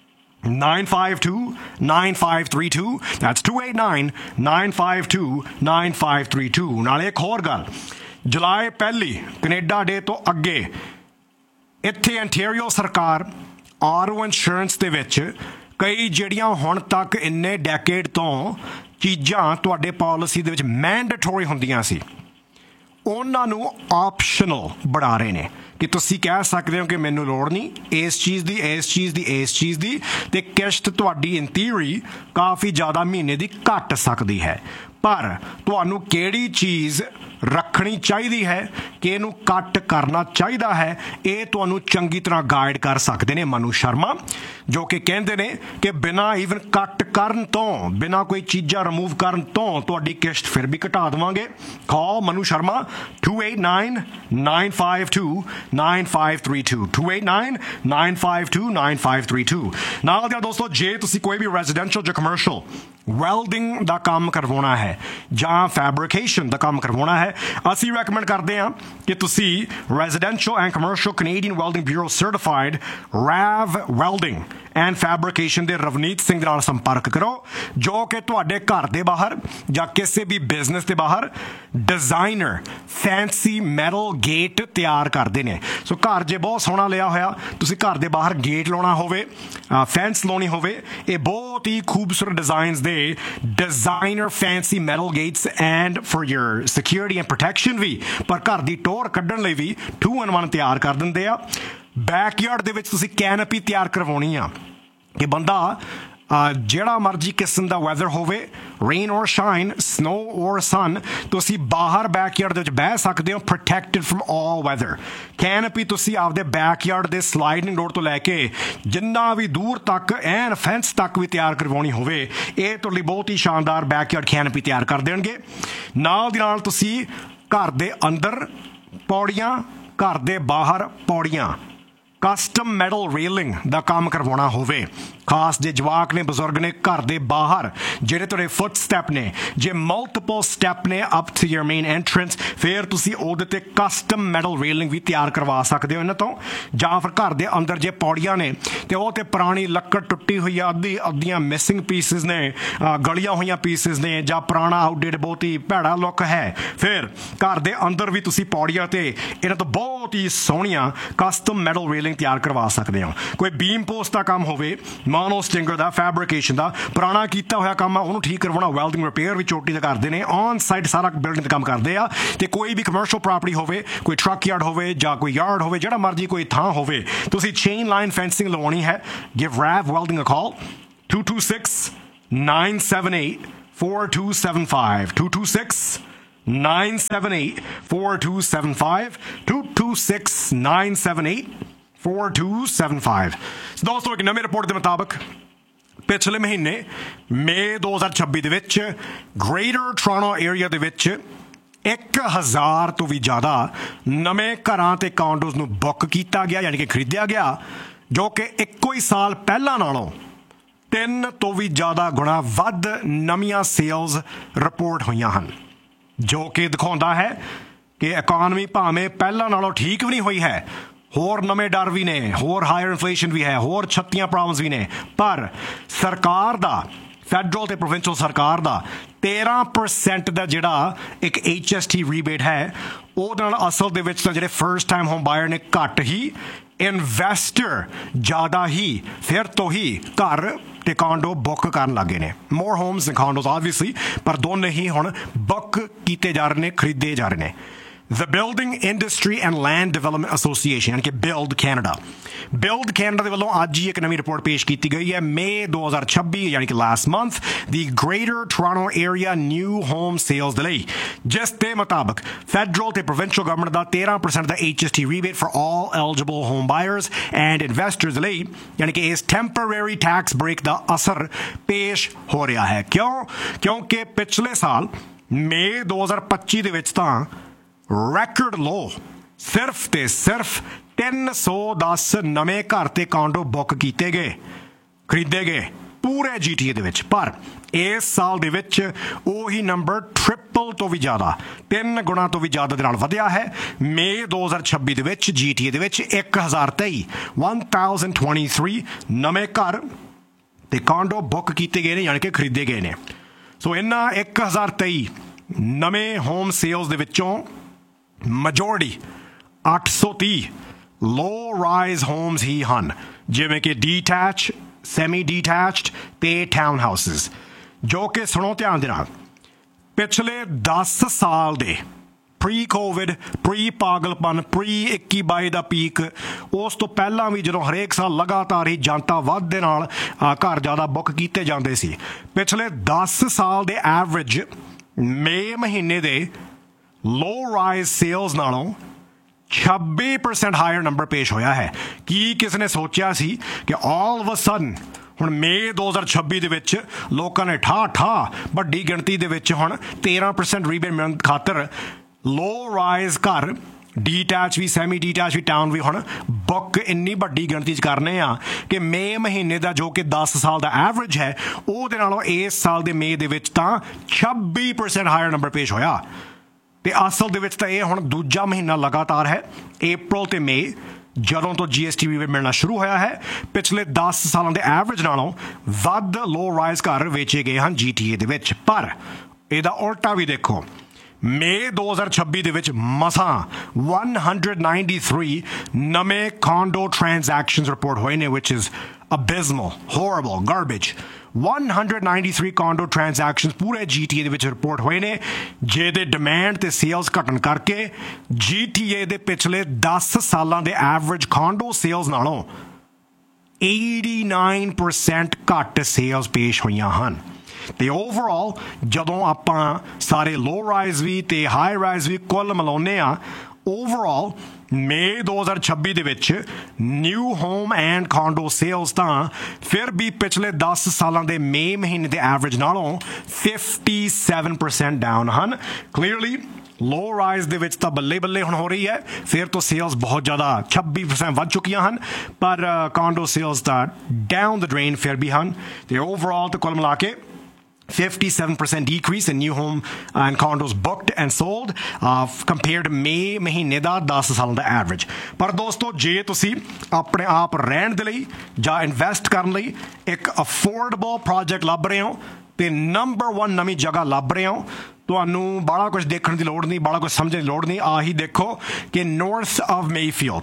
952 9532। That's 289 952 9532। ਨਾਲੇ ਇੱਕ ਹੋਰ ਗੱਲ, ਜੁਲਾਈ 1 ਕੈਨੇਡਾ ਡੇ ਤੋਂ ਅੱਗੇ ਇੱਥੇ ontario ਸਰਕਾਰ ਆਰਓ ਇੰਸ਼ੋਰੈਂਸ ਦੇ ਵਿੱਚ ਕਈ ਜਿਹੜੀਆਂ ਹੁਣ ਤੱਕ ਇੰਨੇ ਡੈਕੇਡ ਤੋਂ ਚੀਜ਼ਾਂ ਤੁਹਾਡੇ ਪਾਲਿਸੀ ਦੇ ਵਿੱਚ ਮੈਂਡੇਟਰੀ ਹੁੰਦੀਆਂ ਸੀ, ਉਹਨਾਂ ਨੂੰ ਆਪਸ਼ਨਲ ਬਣਾ ਰਹੇ ਨੇ ਕਿ ਤੁਸੀਂ ਕਹਿ ਸਕਦੇ ਹੋ ਕਿ ਮੈਨੂੰ ਲੋੜ ਨਹੀਂ ਇਸ ਚੀਜ਼ ਦੀ ਤੇ ਕਿਸ਼ਤ ਤੁਹਾਡੀ ਇਨ ਥਿਊਰੀ ਕਾਫੀ ਜ਼ਿਆਦਾ ਮਹੀਨੇ ਦੀ ਘਟ ਸਕਦੀ ਹੈ। ਪਰ ਤੁਹਾਨੂੰ ਕਿਹੜੀ ਚੀਜ਼ ਰੱਖਣੀ ਚਾਹੀਦੀ ਹੈ ਕਿ ਇਹਨੂੰ ਕੱਟ ਕਰਨਾ ਚਾਹੀਦਾ ਹੈ, ਇਹ ਤੁਹਾਨੂੰ ਚੰਗੀ ਤਰ੍ਹਾਂ ਗਾਈਡ ਕਰ ਸਕਦੇ ਨੇ ਮਨੂ ਸ਼ਰਮਾ, ਜੋ ਕਿ ਕਹਿੰਦੇ ਨੇ ਕਿ ਬਿਨਾਂ ਈਵਨ ਕੱਟ ਕਰਨ ਤੋਂ, ਬਿਨਾਂ ਕੋਈ ਚੀਜ਼ਾਂ ਰਿਮੂਵ ਕਰਨ ਤੋਂ ਤੁਹਾਡੀ ਕਿਸ਼ਤ ਫਿਰ ਵੀ ਘਟਾ ਦੇਵਾਂਗੇ। ਕਾਲ ਮਨੂ ਸ਼ਰਮਾ 289 952 9532 289 952 9532। ਨਾਲ ਦਿਆਂ ਦੋਸਤੋ, ਜੇ ਤੁਸੀਂ ਕੋਈ ਵੀ ਰੈਜ਼ੀਡੈਂਸ਼ੀਅਲ ਜਾਂ ਕਮਰਸ਼ੀਅਲ ਵੈਲਡਿੰਗ ਦਾ ਕੰਮ ਕਰਵਾਉਣਾ ਹੈ ਜਾਂ ਫੈਬਰਿਕੇਸ਼ਨ ਦਾ ਕੰਮ ਕਰਵਾਉਣਾ ਹੈ, ਅਸੀਂ ਰეკਮੈਂਡ ਕਰਦੇ ਹਾਂ ਕਿ ਤੁਸੀਂ residential and commercial Canadian welding bureau certified RAV welding and ਫੈਬਰਿਕੇਸ਼ਨ ਦੇ ਰਵਨੀਤ ਸਿੰਘ ਨਾਲ ਸੰਪਰਕ ਕਰੋ, ਜੋ ਕਿ ਤੁਹਾਡੇ ਘਰ ਦੇ ਬਾਹਰ ਜਾਂ ਕਿਸੇ ਵੀ ਬਿਜ਼ਨਸ ਦੇ ਬਾਹਰ ਡਿਜ਼ਾਈਨਰ ਫੈਂਸੀ ਮੈਟਲ ਗੇਟ ਤਿਆਰ ਕਰਦੇ ਨੇ। ਸੋ ਘਰ ਜੇ ਬਹੁਤ ਸੋਹਣਾ ਲਿਆ ਹੋਇਆ, ਤੁਸੀਂ ਘਰ ਦੇ ਬਾਹਰ ਗੇਟ ਲਾਉਣਾ ਹੋਵੇ, ਫੈਂਸ ਲਾਉਣੀ ਹੋਵੇ, ਇਹ ਬਹੁਤ ਹੀ ਖੂਬਸੂਰਤ ਡਿਜ਼ਾਈਨਸ ਦੇ designer fancy metal Gates and for your security and protection ਵੀ, ਪਰ ਘਰ ਦੀ ਟੋਰ ਕੱਢਣ ਲਈ ਵੀ 2-in-1 ਤਿਆਰ ਕਰ ਦਿੰਦੇ ਆ। ਬੈਕਯਾਰਡ ਦੇ ਵਿੱਚ ਤੁਸੀਂ ਕੈਨਪੀ ਤਿਆਰ ਕਰਵਾਉਣੀ ਆ ਕਿ ਬੰਦਾ ਜਿਹੜਾ ਮਰਜ਼ੀ ਕਿਸਮ ਦਾ ਵੈਦਰ ਹੋਵੇ, ਰੇਨ ਔਰ ਸ਼ਾਈਨ, ਸਨੋ ਔਰ ਸਨ, ਤੁਸੀਂ ਬਾਹਰ ਬੈਕਯਾਰਡ ਦੇ ਵਿੱਚ ਬਹਿ ਸਕਦੇ ਹੋ, ਪ੍ਰੋਟੈਕਟਡ ਫਰਮ ਆਲ ਵੈਦਰ। ਕੈਨਪੀ ਤੁਸੀਂ ਆਪਦੇ ਬੈਕਯਾਰਡ ਦੇ ਸਲਾਈਡਿੰਗ ਰੋਡ ਤੋਂ ਲੈ ਕੇ ਜਿੰਨਾ ਵੀ ਦੂਰ ਤੱਕ ਐਨ ਫੈਂਸ ਤੱਕ ਵੀ ਤਿਆਰ ਕਰਵਾਉਣੀ ਹੋਵੇ, ਇਹ ਤੁਹਾਡੇ ਲਈ ਬਹੁਤ ਹੀ ਸ਼ਾਨਦਾਰ ਬੈਕਯਾਰਡ ਕੈਨਪੀ ਤਿਆਰ ਕਰ ਦੇਣਗੇ। ਨਾਲ ਦੀ ਨਾਲ ਤੁਸੀਂ ਘਰ ਦੇ ਅੰਦਰ ਪੌੜੀਆਂ, ਘਰ ਦੇ ਬਾਹਰ ਪੌੜੀਆਂ, ਕਸਟਮ ਮੈਟਲ ਰੇਲਿੰਗ ਦਾ ਕੰਮ ਕਰਵਾਉਣਾ ਹੋਵੇ, ਖਾਸ ਜੇ ਜਵਾਕ ਨੇ, ਬਜ਼ੁਰਗ ਨੇ, ਘਰ ਦੇ ਬਾਹਰ ਜਿਹੜੇ ਤੁਹਾਡੇ ਫੁੱਟ ਸਟੈਪ ਨੇ, ਜੇ ਮਲਟੀਪਲ ਸਟੈਪ ਨੇ up to your main entrance, ਫਿਰ ਤੁਸੀਂ ਉਹਦੇ ਤੇ ਕਸਟਮ ਮੈਟਲ ਰੇਲਿੰਗ ਵੀ ਤਿਆਰ ਕਰਵਾ ਸਕਦੇ ਹੋ ਇਹਨਾਂ ਤੋਂ। ਜਾਂ ਫਿਰ ਘਰ ਦੇ ਅੰਦਰ ਜੇ ਪੌੜੀਆਂ ਨੇ ਤੇ ਉਹ ਤੇ ਪੁਰਾਣੀ ਲੱਕੜ ਟੁੱਟੀ ਹੋਈ ਆ, ਅੱਧੀਆਂ ਮਿਸਿੰਗ ਪੀਸਿਸ ਨੇ, ਗਲੀਆਂ ਹੋਈਆਂ ਪੀਸਿਸ ਨੇ, ਜਾਂ ਪੁਰਾਣਾ ਆਊਟਡੇਟ ਬਹੁਤ ਹੀ ਭੈੜਾ ਲੁੱਕ ਹੈ, ਫਿਰ ਘਰ ਦੇ ਅੰਦਰ ਵੀ ਤੁਸੀਂ ਪੌੜੀਆਂ ਤੇ ਇਹਨਾਂ ਤੋਂ ਬਹੁਤ ਹੀ ਸੋਹਣੀਆਂ ਕਸਟਮ ਮੈਟਲ ਰੇਲਿੰਗ ਬਿਲਡਿੰਗ ਤਿਆਰ ਕਰਵਾ ਸਕਦੇ ਹੋ। ਕੋਈ ਬੀਮ ਪੋਸਟ ਦਾ ਕੰਮ ਹੋਵੇ, ਮਾਨੋ ਸਟਿੰਗਰ ਦਾ, ਫੈਬਰੀਕੇਸ਼ਨ ਦਾ, ਪੁਰਾਣਾ ਕੀਤਾ ਹੋਇਆ ਕੰਮ ਆ ਉਹਨੂੰ ਠੀਕ ਕਰਵਾਉਣਾ, ਵੈਲਡਿੰਗ ਰਿਪੇਅਰ ਵੀ ਚੋਟੀ ਦਾ ਕਰਦੇ ਨੇ, ਔਨ ਸਾਈਟ ਸਾਰਾ ਬਿਲਡਿੰਗ ਦਾ ਕੰਮ ਕਰਦੇ ਆ। ਤੇ ਕੋਈ ਵੀ ਕਮਰਸ਼ੀਅਲ ਪ੍ਰਾਪਰਟੀ ਹੋਵੇ, ਕੋਈ ਟਰੱਕ ਯਾਰਡ ਹੋਵੇ ਜਾਂ ਕੋਈ ਯਾਰਡ ਹੋਵੇ, ਜਿਹੜਾ ਮਰਜ਼ੀ ਕੋਈ ਥਾਂ ਹੋਵੇ, ਤੁਸੀਂ ਚੇਨ ਲਾਈਨ ਫੈਂਸਿੰਗ ਲਵਾਉਣੀ ਹੈ, ਗਿਵ ਰੈਵ ਵੈਲਡਿੰਗ ਅ ਕਾਲ 226-978-4275 226-978-4275 226-978-4275। ਦੋਸਤੋ ਇੱਕ ਨਵੀਂ ਰਿਪੋਰਟ ਦੇ ਮੁਤਾਬਕ ਪਿਛਲੇ ਮਹੀਨੇ ਮਈ 2026 ਦੇ ਵਿੱਚ ਗ੍ਰੇਟਰ ਟੋਰਾਂਟੋ ਏਰੀਆ ਦੇ ਵਿੱਚ 1000 ਤੋਂ ਵੀ ਜ਼ਿਆਦਾ ਨਵੇਂ ਘਰਾਂ ਤੇ ਕਾਂਡੋਜ਼ ਨੂੰ ਬੁੱਕ ਕੀਤਾ ਗਿਆ, ਯਾਨੀ ਕਿ ਖਰੀਦਿਆ ਗਿਆ, ਜੋ ਕਿ ਇੱਕੋ ਹੀ ਸਾਲ ਪਹਿਲਾਂ ਨਾਲੋਂ 3 ਤੋਂ ਵੀ ਜ਼ਿਆਦਾ ਗੁਣਾ ਵੱਧ ਨਵੀਆਂ ਸੇਲਜ਼ ਰਿਪੋਰਟ ਹੋਈਆਂ ਹਨ, ਜੋ ਕਿ ਦਿਖਾਉਂਦਾ ਹੈ ਕਿ ਇਕੋਨਮੀ ਭਾਵੇਂ ਪਹਿਲਾਂ ਨਾਲੋਂ ਠੀਕ ਵੀ ਨਹੀਂ ਹੋਈ ਹੈ, ਹੋਰ ਨਵੇਂ ਡਰ ਵੀ ਨੇ, ਹੋਰ ਹਾਇਰ ਇਨਫਲੇਸ਼ਨ ਵੀ ਹੈ, ਹੋਰ 36 ਪ੍ਰੋਬਲਮਸ ਵੀ ਨੇ, ਪਰ ਸਰਕਾਰ ਦਾ, ਫੈਡਰਲ ਤੇ ਪ੍ਰੋਵਿੰਸ਼ਲ ਸਰਕਾਰ ਦਾ 13% ਦਾ ਜਿਹੜਾ ਇੱਕ HST ਰੀਬੇਟ ਹੈ, ਉਹਦੇ ਨਾਲ ਅਸਲ ਦੇ ਵਿੱਚ ਤਾਂ ਜਿਹੜੇ ਫਰਸਟ ਟਾਈਮ ਹੋਮ ਬਾਇਰ ਨੇ ਘੱਟ ਹੀ, ਇਨਵੈਸਟਰ ਜ਼ਿਆਦਾ ਹੀ ਫਿਰ ਤੋਂ ਹੀ ਘਰ ਤੇ ਕਾਂਡੋ ਬੁੱਕ ਕਰਨ ਲੱਗੇ ਨੇ। ਮੋਰ ਹੋਮਸ ਐਂਡ ਕਾਂਡੋਜ਼ ਆਬਵੀਅਸਲੀ, ਪਰ ਦੋਨੇ ਹੀ ਹੁਣ ਬੁੱਕ ਕੀਤੇ ਜਾ ਰਹੇ ਨੇ, ਖਰੀਦੇ ਜਾ ਰਹੇ ਨੇ। The Building Industry and Land Development Association, यानी कि Build Canada ਦੇ ਵੱਲੋਂ ਅੱਜ ਹੀ ਇੱਕ ਨਵੀਂ ਰਿਪੋਰਟ ਪੇਸ਼ ਕੀਤੀ ਗਈ ਹੈ। ਮਈ 2026 ਯਾਨੀ ਕਿ ਲਾਸਟ ਮੰਥ ਦੀ greater Toronto area new home sales ਦੇ ਲਈ, ਜਿਸ ਦੇ ਮੁਤਾਬਕ ਫੈਡਰਲ ਤੇ ਪ੍ਰੋਵਿੰਸ਼ਲ government the 13% the HST ਰੀਬੇਟ for all eligible home buyers and investors ਦੇ ਲਈ, ਯਾਨੀ ਕਿ ਇਸ ਟੈਂਪਰੇਰੀ ਟੈਕਸ ਬ੍ਰੇਕ ਦਾ ਅਸਰ ਪੇਸ਼ ਹੋ ਰਿਹਾ ਹੈ। ਕਿਉਂਕਿ ਪਿਛਲੇ ਸਾਲ ਮਈ 2025 ਦੇ ਵਿੱਚ ਤਾਂ ਰੈਕਰਡ ਲੋ ਸਿਰਫ ਤੇ ਸਿਰਫ 310 ਨਵੇਂ ਘਰ ਤੇ ਕਾਂਡੋ ਬੁੱਕ ਕੀਤੇ ਗਏ, ਖਰੀਦੇ ਗਏ ਪੂਰੇ GTA ਦੇ ਵਿੱਚ। ਪਰ ਇਸ ਸਾਲ ਦੇ ਵਿੱਚ ਉਹੀ ਨੰਬਰ ਟ੍ਰਿਪਲ ਤੋਂ ਵੀ ਜ਼ਿਆਦਾ, 3 ਗੁਣਾ ਤੋਂ ਵੀ ਜ਼ਿਆਦਾ ਦੇ ਨਾਲ ਵਧਿਆ ਹੈ। ਮਈ 2026 ਦੇ ਵਿੱਚ GTA ਦੇ ਵਿੱਚ 1023 ਨਵੇਂ ਘਰ ਤੇ ਕਾਂਡੋ ਬੁੱਕ ਕੀਤੇ ਗਏ ਨੇ, ਯਾਨੀ ਕਿ ਖਰੀਦੇ ਗਏ ਨੇ। ਸੋ ਇਹਨਾਂ 1023 ਨਵੇਂ ਹੋਮ ਸੇਲਸ ਦੇ ਵਿੱਚੋਂ majority 830 low rise homes ਹੀ ਹਨ, ਜਿਵੇਂ ਕਿ detached, semi detached ਤੇ town houses, ਜੋ ਕਿ ਸੁਣੋ ਧਿਆਨ ਦੇ ਨਾਲ, ਪਿਛਲੇ 10 ਸਾਲ ਦੇ ਪ੍ਰੀ ਕੋਵਿਡ, ਪ੍ਰੀ ਪਾਗਲਪਨ, ਪ੍ਰੀ 21-22 ਦਾ ਪੀਕ, ਉਸ ਤੋਂ ਪਹਿਲਾਂ ਵੀ ਜਦੋਂ ਹਰੇਕ ਸਾਲ ਲਗਾਤਾਰ ਹੀ ਜਨਤਾ ਵੱਧ ਦੇ ਨਾਲ ਘਰ ਜ਼ਿਆਦਾ ਬੁੱਕ ਕੀਤੇ ਜਾਂਦੇ ਸੀ, ਪਿਛਲੇ 10 ਸਾਲ ਦੇ ਐਵਰੇਜ ਮਈ ਮਹੀਨੇ ਦੇ ਲੋ ਰਾਈਜ਼ ਸੇਲਸ ਨਾਲੋਂ 26% ਹਾਇਰ ਨੰਬਰ ਪੇਸ਼ ਹੋਇਆ ਹੈ। ਕੀ ਕਿਸੇ ਨੇ ਸੋਚਿਆ ਸੀ ਕਿ ਆਲ ਆਫ ਅ ਸਡਨ ਹੁਣ ਮਈ 2026 ਦੇ ਵਿੱਚ ਲੋਕਾਂ ਨੇ ਠਾ ਵੱਡੀ ਗਿਣਤੀ ਦੇ ਵਿੱਚ ਹੁਣ 13% ਰੀਬੇਟ ਮਿਲਣ ਖਾਤਰ ਲੋ ਰਾਈਜ਼ ਘਰ, ਡੀਟੈਚ ਵੀ, ਸੈਮੀ ਡੀਟੈਚ ਵੀ, ਟਾਊਨ ਵੀ ਹੁਣ ਬੁੱਕ ਇੰਨੀ ਵੱਡੀ ਗਿਣਤੀ 'ਚ ਕਰਨੇ ਆ ਕਿ ਮਈ ਮਹੀਨੇ ਦਾ ਜੋ ਕਿ 10 ਸਾਲ ਦਾ ਐਵਰੇਜ ਹੈ, ਉਹਦੇ ਨਾਲੋਂ ਇਸ ਸਾਲ ਦੇ ਮਈ ਦੇ ਵਿੱਚ ਤਾਂ 26% ਹਾਇਰ ਨੰਬਰ ਪੇਸ਼ ਹੋਇਆ। ਤੇ ਅਸਲ ਦੇ ਵਿੱਚ ਤਾਂ ਇਹ ਹੁਣ ਦੂਜਾ ਮਹੀਨਾ ਲਗਾਤਾਰ ਹੈ, April ਤੇ ਮਈ, ਜਦੋਂ ਤੋਂ GST ਰੀਬੇਟ ਮਿਲਣਾ ਸ਼ੁਰੂ ਹੋਇਆ ਹੈ, ਪਿਛਲੇ 10 ਸਾਲਾਂ ਦੇ ਐਵਰੇਜ ਨਾਲੋਂ ਵੱਧ ਲੋ ਰਾਈਜ਼ ਘਰ ਵੇਚੇ ਗਏ ਹਨ GTA ਦੇ ਵਿੱਚ। ਪਰ ਇਹਦਾ ਉਲਟਾ ਵੀ ਦੇਖੋ, ਮਈ 2026 ਦੇ ਵਿੱਚ ਮਸਾਂ 193 ਨਵੇਂ ਕਾਂਡੋ ਟ੍ਰਾਂਜੈਕਸ਼ਨਸ ਰਿਪੋਰਟ ਹੋਏ ਨੇ, which is abysmal, horrible, garbage। 193 ਕਾਂਡੋ transactions ਪੂਰੇ GTA ਦੇ ਵਿੱਚ ਰਿਪੋਰਟ ਹੋਏ ਨੇ, ਜਿਹਦੇ ਡਿਮਾਂਡ ਤੇ ਸੇਲਸ ਘਟਣ ਕਰਕੇ GTA ਦੇ ਪਿਛਲੇ 10 ਸਾਲਾਂ ਦੇ ਐਵਰੇਜ ਕਾਂਡੋ ਸੇਲਸ ਨਾਲੋਂ 89% ਘੱਟ ਸੇਲਸ ਪੇਸ਼ ਹੋਈਆਂ ਹਨ। ਤੇ ਓਵਰਆਲ ਜਦੋਂ ਆਪਾਂ ਸਾਰੇ ਲੋ ਰਾਈਜ਼ ਵੀ ਤੇ ਹਾਈ ਰਾਈਜ਼ ਵੀ ਕੁੱਲ ਮਿਲਾਉਂਦੇ ਆ, ਓਵਰਆਲ ਮਈ 2026 ਦੇ ਵਿੱਚ ਨਿਊ ਹੋਮ ਐਂਡ ਕਾਂਡੋ ਸੇਲਸ ਤਾਂ ਫਿਰ ਵੀ ਪਿਛਲੇ 10 ਸਾਲਾਂ ਦੇ ਮਈ ਮਹੀਨੇ ਦੇ ਐਵਰੇਜ ਨਾਲੋਂ 57% ਡਾਊਨ ਹਨ। ਕਲੀਅਰਲੀ ਲੋ ਰਾਈਜ਼ ਦੇ ਵਿੱਚ ਤਾਂ ਬੱਲੇ ਬੱਲੇ ਹੁਣ ਹੋ ਰਹੀ ਹੈ, ਫਿਰ ਤੋਂ ਸੇਲਸ ਬਹੁਤ ਜ਼ਿਆਦਾ 26% ਵੱਧ ਚੁੱਕੀਆਂ ਹਨ, ਪਰ ਕਾਂਡੋ ਸੇਲਸ ਤਾਂ ਡਾਊਨ ਦ ਡਰੇਨ ਫਿਰ ਵੀ ਹਨ। ਤੇ ਓਵਰਆਲ ਤਾਂ ਕੁੱਲ ਮਿਲਾ ਕੇ 57% decrease in new home and condos booked and sold compared May ਮਹੀਨੇ ਦਾ 10 ਸਾਲਾਂ ਦਾ ਐਵਰੇਜ। ਪਰ ਦੋਸਤੋ, ਜੇ ਤੁਸੀਂ ਆਪਣੇ ਆਪ ਰਹਿਣ ਦੇ ਲਈ ਜਾਂ ਇਨਵੈਸਟ ਕਰਨ ਲਈ ਇੱਕ ਅਫੋਰਡੇਬਲ ਪ੍ਰੋਜੈਕਟ ਲੱਭ ਰਹੇ ਹੋ ਤੇ ਨੰਬਰ 1 ਨਵੀਂ ਜਗ੍ਹਾ ਲੱਭ ਰਹੇ ਹੋ, ਤੁਹਾਨੂੰ ਬੜਾ ਕੁਝ ਦੇਖਣ ਦੀ ਲੋੜ ਨਹੀਂ, ਬੜਾ ਕੁਝ ਸਮਝਣ ਦੀ ਲੋੜ ਨਹੀਂ। ਆਹੀ ਦੇਖੋ ਕਿ ਨਾਰਥ ਆਫ ਮੇਫੀਲਡ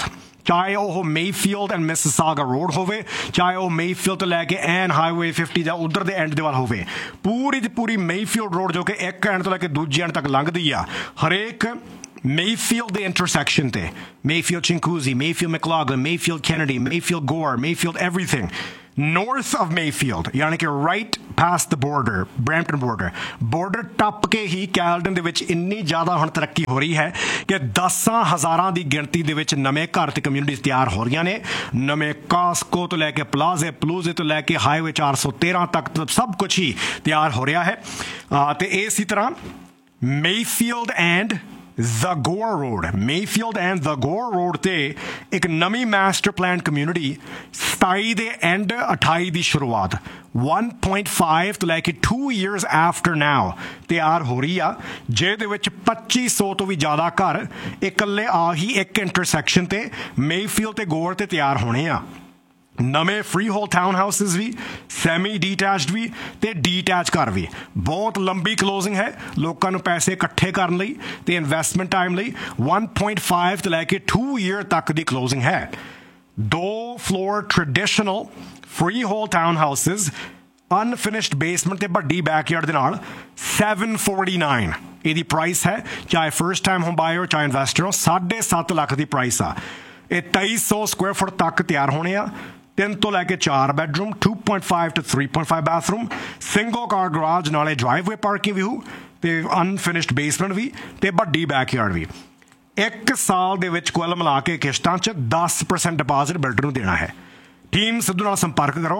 ਚਾਹੇ ਉਹ ਮੇਫੀਲਡ ਐਂਡ ਮਿਸਿਸਾਗਾ ਰੋਡ ਹੋਵੇ, ਚਾਹੇ ਉਹ ਮੇਫੀਲਡ ਤੋਂ ਲੈ ਕੇ ਐਨ ਹਾਈਵੇ 50 ਦਾ ਉਧਰ ਦੇ ਐਂਡ ਦੇ ਵੱਲ ਹੋਵੇ, ਪੂਰੀ ਦੀ ਪੂਰੀ ਮੇਫੀਲਡ ਰੋਡ ਜੋ ਕਿ ਇੱਕ ਐਂਡ ਤੋਂ ਲੈ ਕੇ ਦੂਜੇ ਐਂਡ ਤੱਕ ਲੰਘਦੀ ਆ, ਹਰੇਕ Mayfield the intersection te, Mayfield Chinguacousy, Mayfield McLaughlin, Mayfield Kennedy, Mayfield Gore, Mayfield everything. North of Mayfield, यानी कि right past the border, Brampton border टप के ही कैलडन दे विच इन्नी ज़्यादा हुण तरक्की हो रही है कि 10,000 ਦੀ ਗਿਣਤੀ ਦੇ ਵਿੱਚ ਨਵੇਂ ਘਰ ਤੇ ਕਮਿਊਨਿਟੀਜ਼ ਤਿਆਰ ਹੋ ਰਹੀਆਂ ਨੇ, ਨਵੇਂ ਕਾਸਕੋ ਤੋਂ ਲੈ ਕੇ ਪਲੂਜ਼ੇ ਤੋਂ ਲੈ ਕੇ ਹਾਈਵੇ 413 ਤੱਕ ਸਭ ਕੁਝ ਹੀ ਤਿਆਰ ਹੋ ਰਿਹਾ ਹੈ। ਤੇ ਇਸੇ ਤਰ੍ਹਾਂ Mayfield and The Gore Road, Mayfield and The Gore Road ਤੇ ਇੱਕ ਨਵੀਂ ਮਾਸਟਰ ਪਲਾਨ ਕਮਿਊਨਿਟੀ 27 ਦੇ ਐਂਡ 28 ਦੀ ਸ਼ੁਰੂਆਤ 1.5 ਤੋਂ ਲੈ ਕੇ 2 years after now ਤਿਆਰ ਹੋ ਰਹੀ ਆ, ਜਿਹਦੇ ਵਿੱਚ 2500 ਤੋਂ ਵੀ ਜ਼ਿਆਦਾ ਘਰ ਇਕੱਲੇ ਆਹੀ ਇੱਕ ਇੰਟਰਸੈਕਸ਼ਨ ਤੇ ਮੇਫੀਲਡ ਤੇ ਗੋਰ ਤੇ ਤਿਆਰ ਹੋਣੇ ਆ। ਨਵੇਂ ਫ੍ਰੀ ਹੋਲ ਟਾਊਨ ਹਾਊਸਿਸ ਵੀ, ਸੈਮੀ ਡੀਟੈਚਡ ਵੀ ਤੇ ਡੀਟੈਚ ਘਰ ਵੀ। ਬਹੁਤ ਲੰਬੀ ਕਲੋਜ਼ਿੰਗ ਹੈ ਲੋਕਾਂ ਨੂੰ ਪੈਸੇ ਇਕੱਠੇ ਕਰਨ ਲਈ ਤੇ ਇਨਵੈਸਟਮੈਂਟ ਟਾਈਮ ਲਈ। 1.5 ਤੋਂ ਲੈ ਕੇ 2 year ਤੱਕ ਦੀ ਕਲੋਜ਼ਿੰਗ ਹੈ। 2 floor traditional free hole town houses unfinished basement ਤੇ ਵੱਡੀ ਬੈਕਯਾਰਡ ਦੇ ਨਾਲ 749 ਇਹਦੀ ਪ੍ਰਾਈਸ ਹੈ। ਚਾਹੇ ਫਰਸਟ ਟਾਈਮ ਹੋਮ ਬਾਇਰ ਚਾਹੇ ਇਨਵੈਸਟਰ ਹੋ, 7.5 ਲੱਖ ਦੀ ਪ੍ਰਾਈਸ ਆ। ਇਹ 2300 ਸਕੁਆਇਰ ਫੁੱਟ ਤੱਕ ਤਿਆਰ ਹੋਣੇ ਆ। 3 ਤੋਂ ਲੈ ਕੇ 4 bedroom, 2.5 to 3.5 bathroom, single car garage ਨਾਲੇ ਡਰਾਈਵਵੇ ਪਾਰਕਿੰਗ ਵੀ ਹੋ ਤੇ ਅਨਫਿਨਿਸ਼ਡ ਬੇਸਮੈਂਟ ਵੀ ਤੇ ਵੱਡੀ ਬੈਕਯਾਰਡ ਵੀ। 1 ਸਾਲ ਦੇ ਵਿੱਚ ਕੁੱਲ ਮਿਲਾ ਕੇ ਕਿਸ਼ਤਾਂ 'ਚ 10% ਡਿਪਾਜ਼ਿਟ ਬਿਲਡਰ ਨੂੰ ਦੇਣਾ ਹੈ। ਟੀਮ ਸਿੱਧੂ ਨਾਲ ਸੰਪਰਕ ਕਰੋ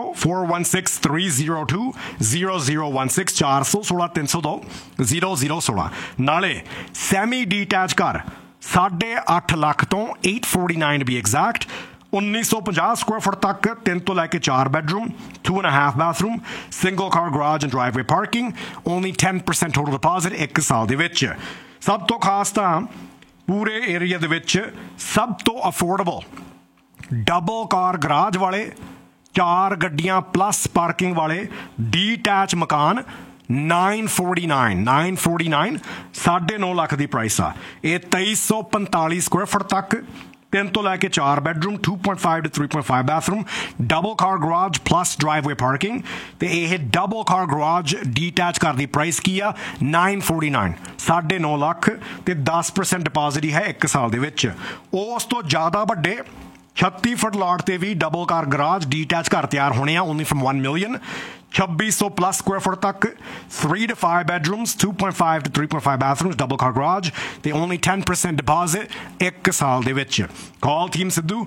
4163020016 416-302-0016। ਨਾਲੇ ਸੈਮੀ ਡੀਟੈਚ ਘਰ 8.5 ਲੱਖ ਤੋਂ 849 ਵੀ ਐਗਜ਼ੈਕਟ 1950 ਸਕੁਆਇਰ ਫੁੱਟ ਤੱਕ 3 ਤੋਂ ਲੈ ਕੇ 4 bedroom, 2.5 bathroom, single car garage and ਡਰਾਈਵਵੇ parking, only 10% total deposit 1 ਸਾਲ ਦੇ ਵਿੱਚ। ਸਭ ਤੋਂ ਖਾਸ ਤਾਂ ਪੂਰੇ ਏਰੀਆ ਦੇ ਵਿੱਚ ਸਭ ਤੋਂ ਅਫੋਰਡੇਬਲ ਡਬਲ ਕਾਰ ਗਰਾਜ ਵਾਲੇ, 4 ਗੱਡੀਆਂ ਪਲੱਸ ਪਾਰਕਿੰਗ ਵਾਲੇ ਡੀਟੈਚ ਮਕਾਨ 949 9.5 ਲੱਖ ਦੀ ਪ੍ਰਾਈਸ ਆ। ਇਹ 2345 ਸਕੁਆਇਰ ਫੁੱਟ ਤੱਕ 3 ਤੋਂ ਲੈ ਕੇ 4 bedroom, 2.5 to 3.5 bathroom, double car garage plus ਡਰਾਈਵਵੇ parking ਤੇ ਇਹ ਡਬਲ ਕਾਰ ਗਰਾਜ ਡੀਟੈਚ ਘਰ ਦੀ ਪ੍ਰਾਈਸ ਕੀ ਆ 949 9.5 ਲੱਖ ਤੇ 10% ਡਿਪਾਜ਼ਿਟ ਹੀ ਹੈ 1 ਸਾਲ ਦੇ ਵਿੱਚ। ਉਸ ਤੋਂ ਜ਼ਿਆਦਾ ਵੱਡੇ 36 ਫੁੱਟ ਲਾਟ ਤੇ ਵੀ ਡਬਲ ਕਾਰ ਗਰਾਜ ਡੀਟੈਚ ਘਰ ਤਿਆਰ ਹੋਣੇ ਆ only firm 1 million। 2600 plus Square ਫੁੱਟ ਤੱਕ 3 to 5 bedrooms, 2.5 to 3.5 bathrooms, double car garage ਤੇ only 10% deposit 1 ਸਾਲ ਦੇ ਵਿੱਚ। ਕਾਲ ਟੀਮ ਸਿੱਧੂ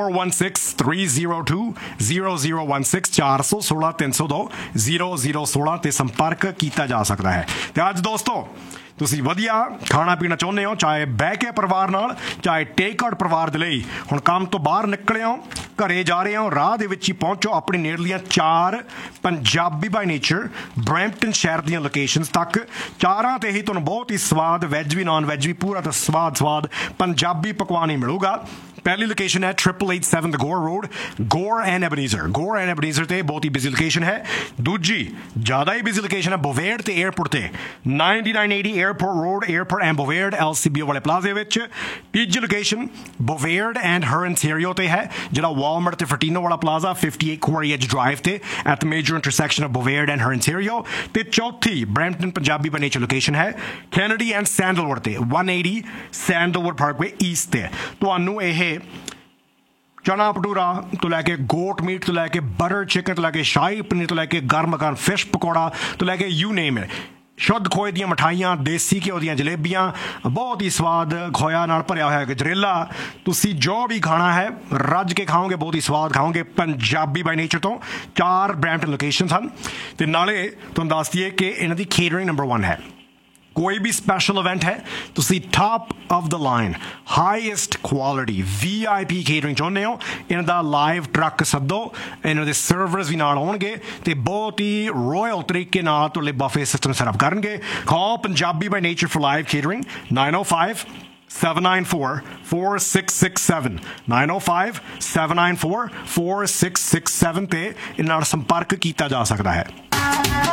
4163020016 416-302-0016 ਤੇ ਸੰਪਰਕ ਕੀਤਾ ਜਾ ਸਕਦਾ ਹੈ। ਤੇ ਅੱਜ ਦੋਸਤੋ ਤੁਸੀਂ ਵਧੀਆ ਖਾਣਾ ਪੀਣਾ ਚਾਹੁੰਦੇ ਹੋ, ਚਾਹੇ ਬਹਿ ਕੇ ਪਰਿਵਾਰ ਨਾਲ, ਚਾਹੇ ਟੇਕ ਆਊਟ ਪਰਿਵਾਰ ਦੇ ਲਈ, ਹੁਣ ਕੰਮ ਤੋਂ ਬਾਹਰ ਨਿਕਲੇ ਹੋ, ਘਰੇ ਜਾ ਰਹੇ ਹੋ, ਰਾਹ ਦੇ ਵਿੱਚ ਹੀ ਪਹੁੰਚੋ ਆਪਣੀ ਨੇੜਲੀਆਂ 4 ਪੰਜਾਬੀ ਬਾਈ ਨੇਚਰ ਬਰੈਂਪਟਨ ਸ਼ਹਿਰ ਦੀਆਂ ਲੋਕੇਸ਼ਨਸ ਤੱਕ। 4 ਤੇ ਹੀ ਤੁਹਾਨੂੰ ਬਹੁਤ ਹੀ ਸਵਾਦ ਵੈਜ ਵੀ ਨਾਨ ਵੈਜ ਵੀ ਪੂਰਾ ਤਾਂ ਸਵਾਦ ਪੰਜਾਬੀ ਪਕਵਾਨ ਹੀ ਮਿਲੂਗਾ। ਪਹਿਲੀ ਲੋਕੇਸ਼ਨ ਹੈ 887 The Gore Road, Gore and Ebenezer ਤੇ ਬਹੁਤ ਹੀ ਬਿਜ਼ੀ ਲੋਕੇਸ਼ਨ ਹੈ। ਦੂਜੀ ਜ਼ਿਆਦਾ ਹੀ ਬਿਜ਼ੀ ਲੋਕੇਸ਼ਨ ਹੈ ਬੋਵੇਰਡ ਤੇ 에ਅਰਪੋਰਟ ਤੇ 9980 airport road, airport and ਬੋਵੇਰਡ LCBO ਵਾਲੇ ਪਲਾਜ਼ੇ ਵਿੱਚ। ਤੀਜੀ ਲੋਕੇਸ਼ਨ ਬੋਵੇਰਡ ਐਂਡ ਹਰ ਇੰਟੀਰੀਓ ਤੇ ਹੈ, ਜਿਹੜਾ ਵਾਲਮਾਰਟ ਤੇ ਫਰਟੀਨੋ ਵਾਲਾ ਪਲਾਜ਼ਾ 58 Quarry Edge Drive ਤੇ at the major intersection of ਬੋਵੇਰਡ and ਹਰ ਇੰਟੀਰੀਓ। ਤੇ ਚੌਥੀ Brampton Punjabi by nature location ਹੈ ਕੈਨੇਡੀ ਐਂਡ ਸੈਂਡਲਵੁੱਡ ਤੇ 180 ਸੈਂਡਲਵੁੱਡ ਪਾਰਕਵੇ ਈਸਟ ਤੇ। ਤੁਹਾਨੂੰ ਇਹ ਚਨਾ ਭਟੂਰਾ ਤੋਂ ਲੈ ਕੇ ਗੋਟ ਮੀਟ ਤੋਂ ਲੈ ਕੇ ਬਟਰ ਚਿਕਨ ਤੋਂ ਲੈ ਕੇ ਸ਼ਾਹੀ ਪਨੀਰ ਤੋਂ ਲੈ ਕੇ ਗਰਮ ਫਿਸ਼ ਪਕੌੜਾ ਤੋਂ ਲੈ ਕੇ ਯੂ ਨੇਮ ਇਟ, ਸ਼ੁੱਧ ਖੋਏ ਦੀਆਂ ਮਠਾਈਆਂ, ਦੇਸੀ ਘਿਓ ਦੀਆਂ ਜਲੇਬੀਆਂ, ਬਹੁਤ ਹੀ ਸਵਾਦ ਖੋਇਆ ਨਾਲ ਭਰਿਆ ਹੋਇਆ ਗਜਰੇਲਾ, ਤੁਸੀਂ ਜੋ ਵੀ ਖਾਣਾ ਹੈ ਰੱਜ ਕੇ ਖਾਓਗੇ, ਬਹੁਤ ਹੀ ਸਵਾਦ ਖਾਓਗੇ। ਪੰਜਾਬੀ ਬਾਈ ਨੇਚਰ ਤੋਂ 4 ਬਰੈਂਪਟਨ ਲੋਕੇਸ਼ਨਸ ਹਨ ਤੇ ਨਾਲੇ ਤੁਹਾਨੂੰ ਦੱਸ ਦਈਏ ਕਿ ਇਹਨਾਂ ਦੀ ਕੇਟਰਿੰਗ ਨੰਬਰ 1 ਹੈ। ਕੋਈ ਵੀ ਸਪੈਸ਼ਲ ਇਵੈਂਟ ਹੈ, ਤੁਸੀਂ top of the line highest quality VIP catering ਚਾਹੁੰਦੇ ਹੋ, ਇਹਨਾਂ ਦਾ ਲਾਈਵ ਟਰੱਕ ਸੱਦੋ, ਇਹਨਾਂ ਦੇ ਸਰਵਰਸ ਵੀ ਨਾਲ ਆਉਣਗੇ ਤੇ ਬਹੁਤ ਹੀ ਰੋਇਲ ਤਰੀਕੇ ਨਾਲ ਤੁਹਾਡੇ ਬਫੇ ਸਿਸਟਮ ਸੈਟਅਪ ਕਰਨਗੇ। ਕਾਲ Punjabi by nature for live catering 905-794-4667 905-794-4667 ਤੇ ਇਹਨਾਂ ਨਾਲ ਸੰਪਰਕ ਕੀਤਾ ਜਾ ਸਕਦਾ ਹੈ।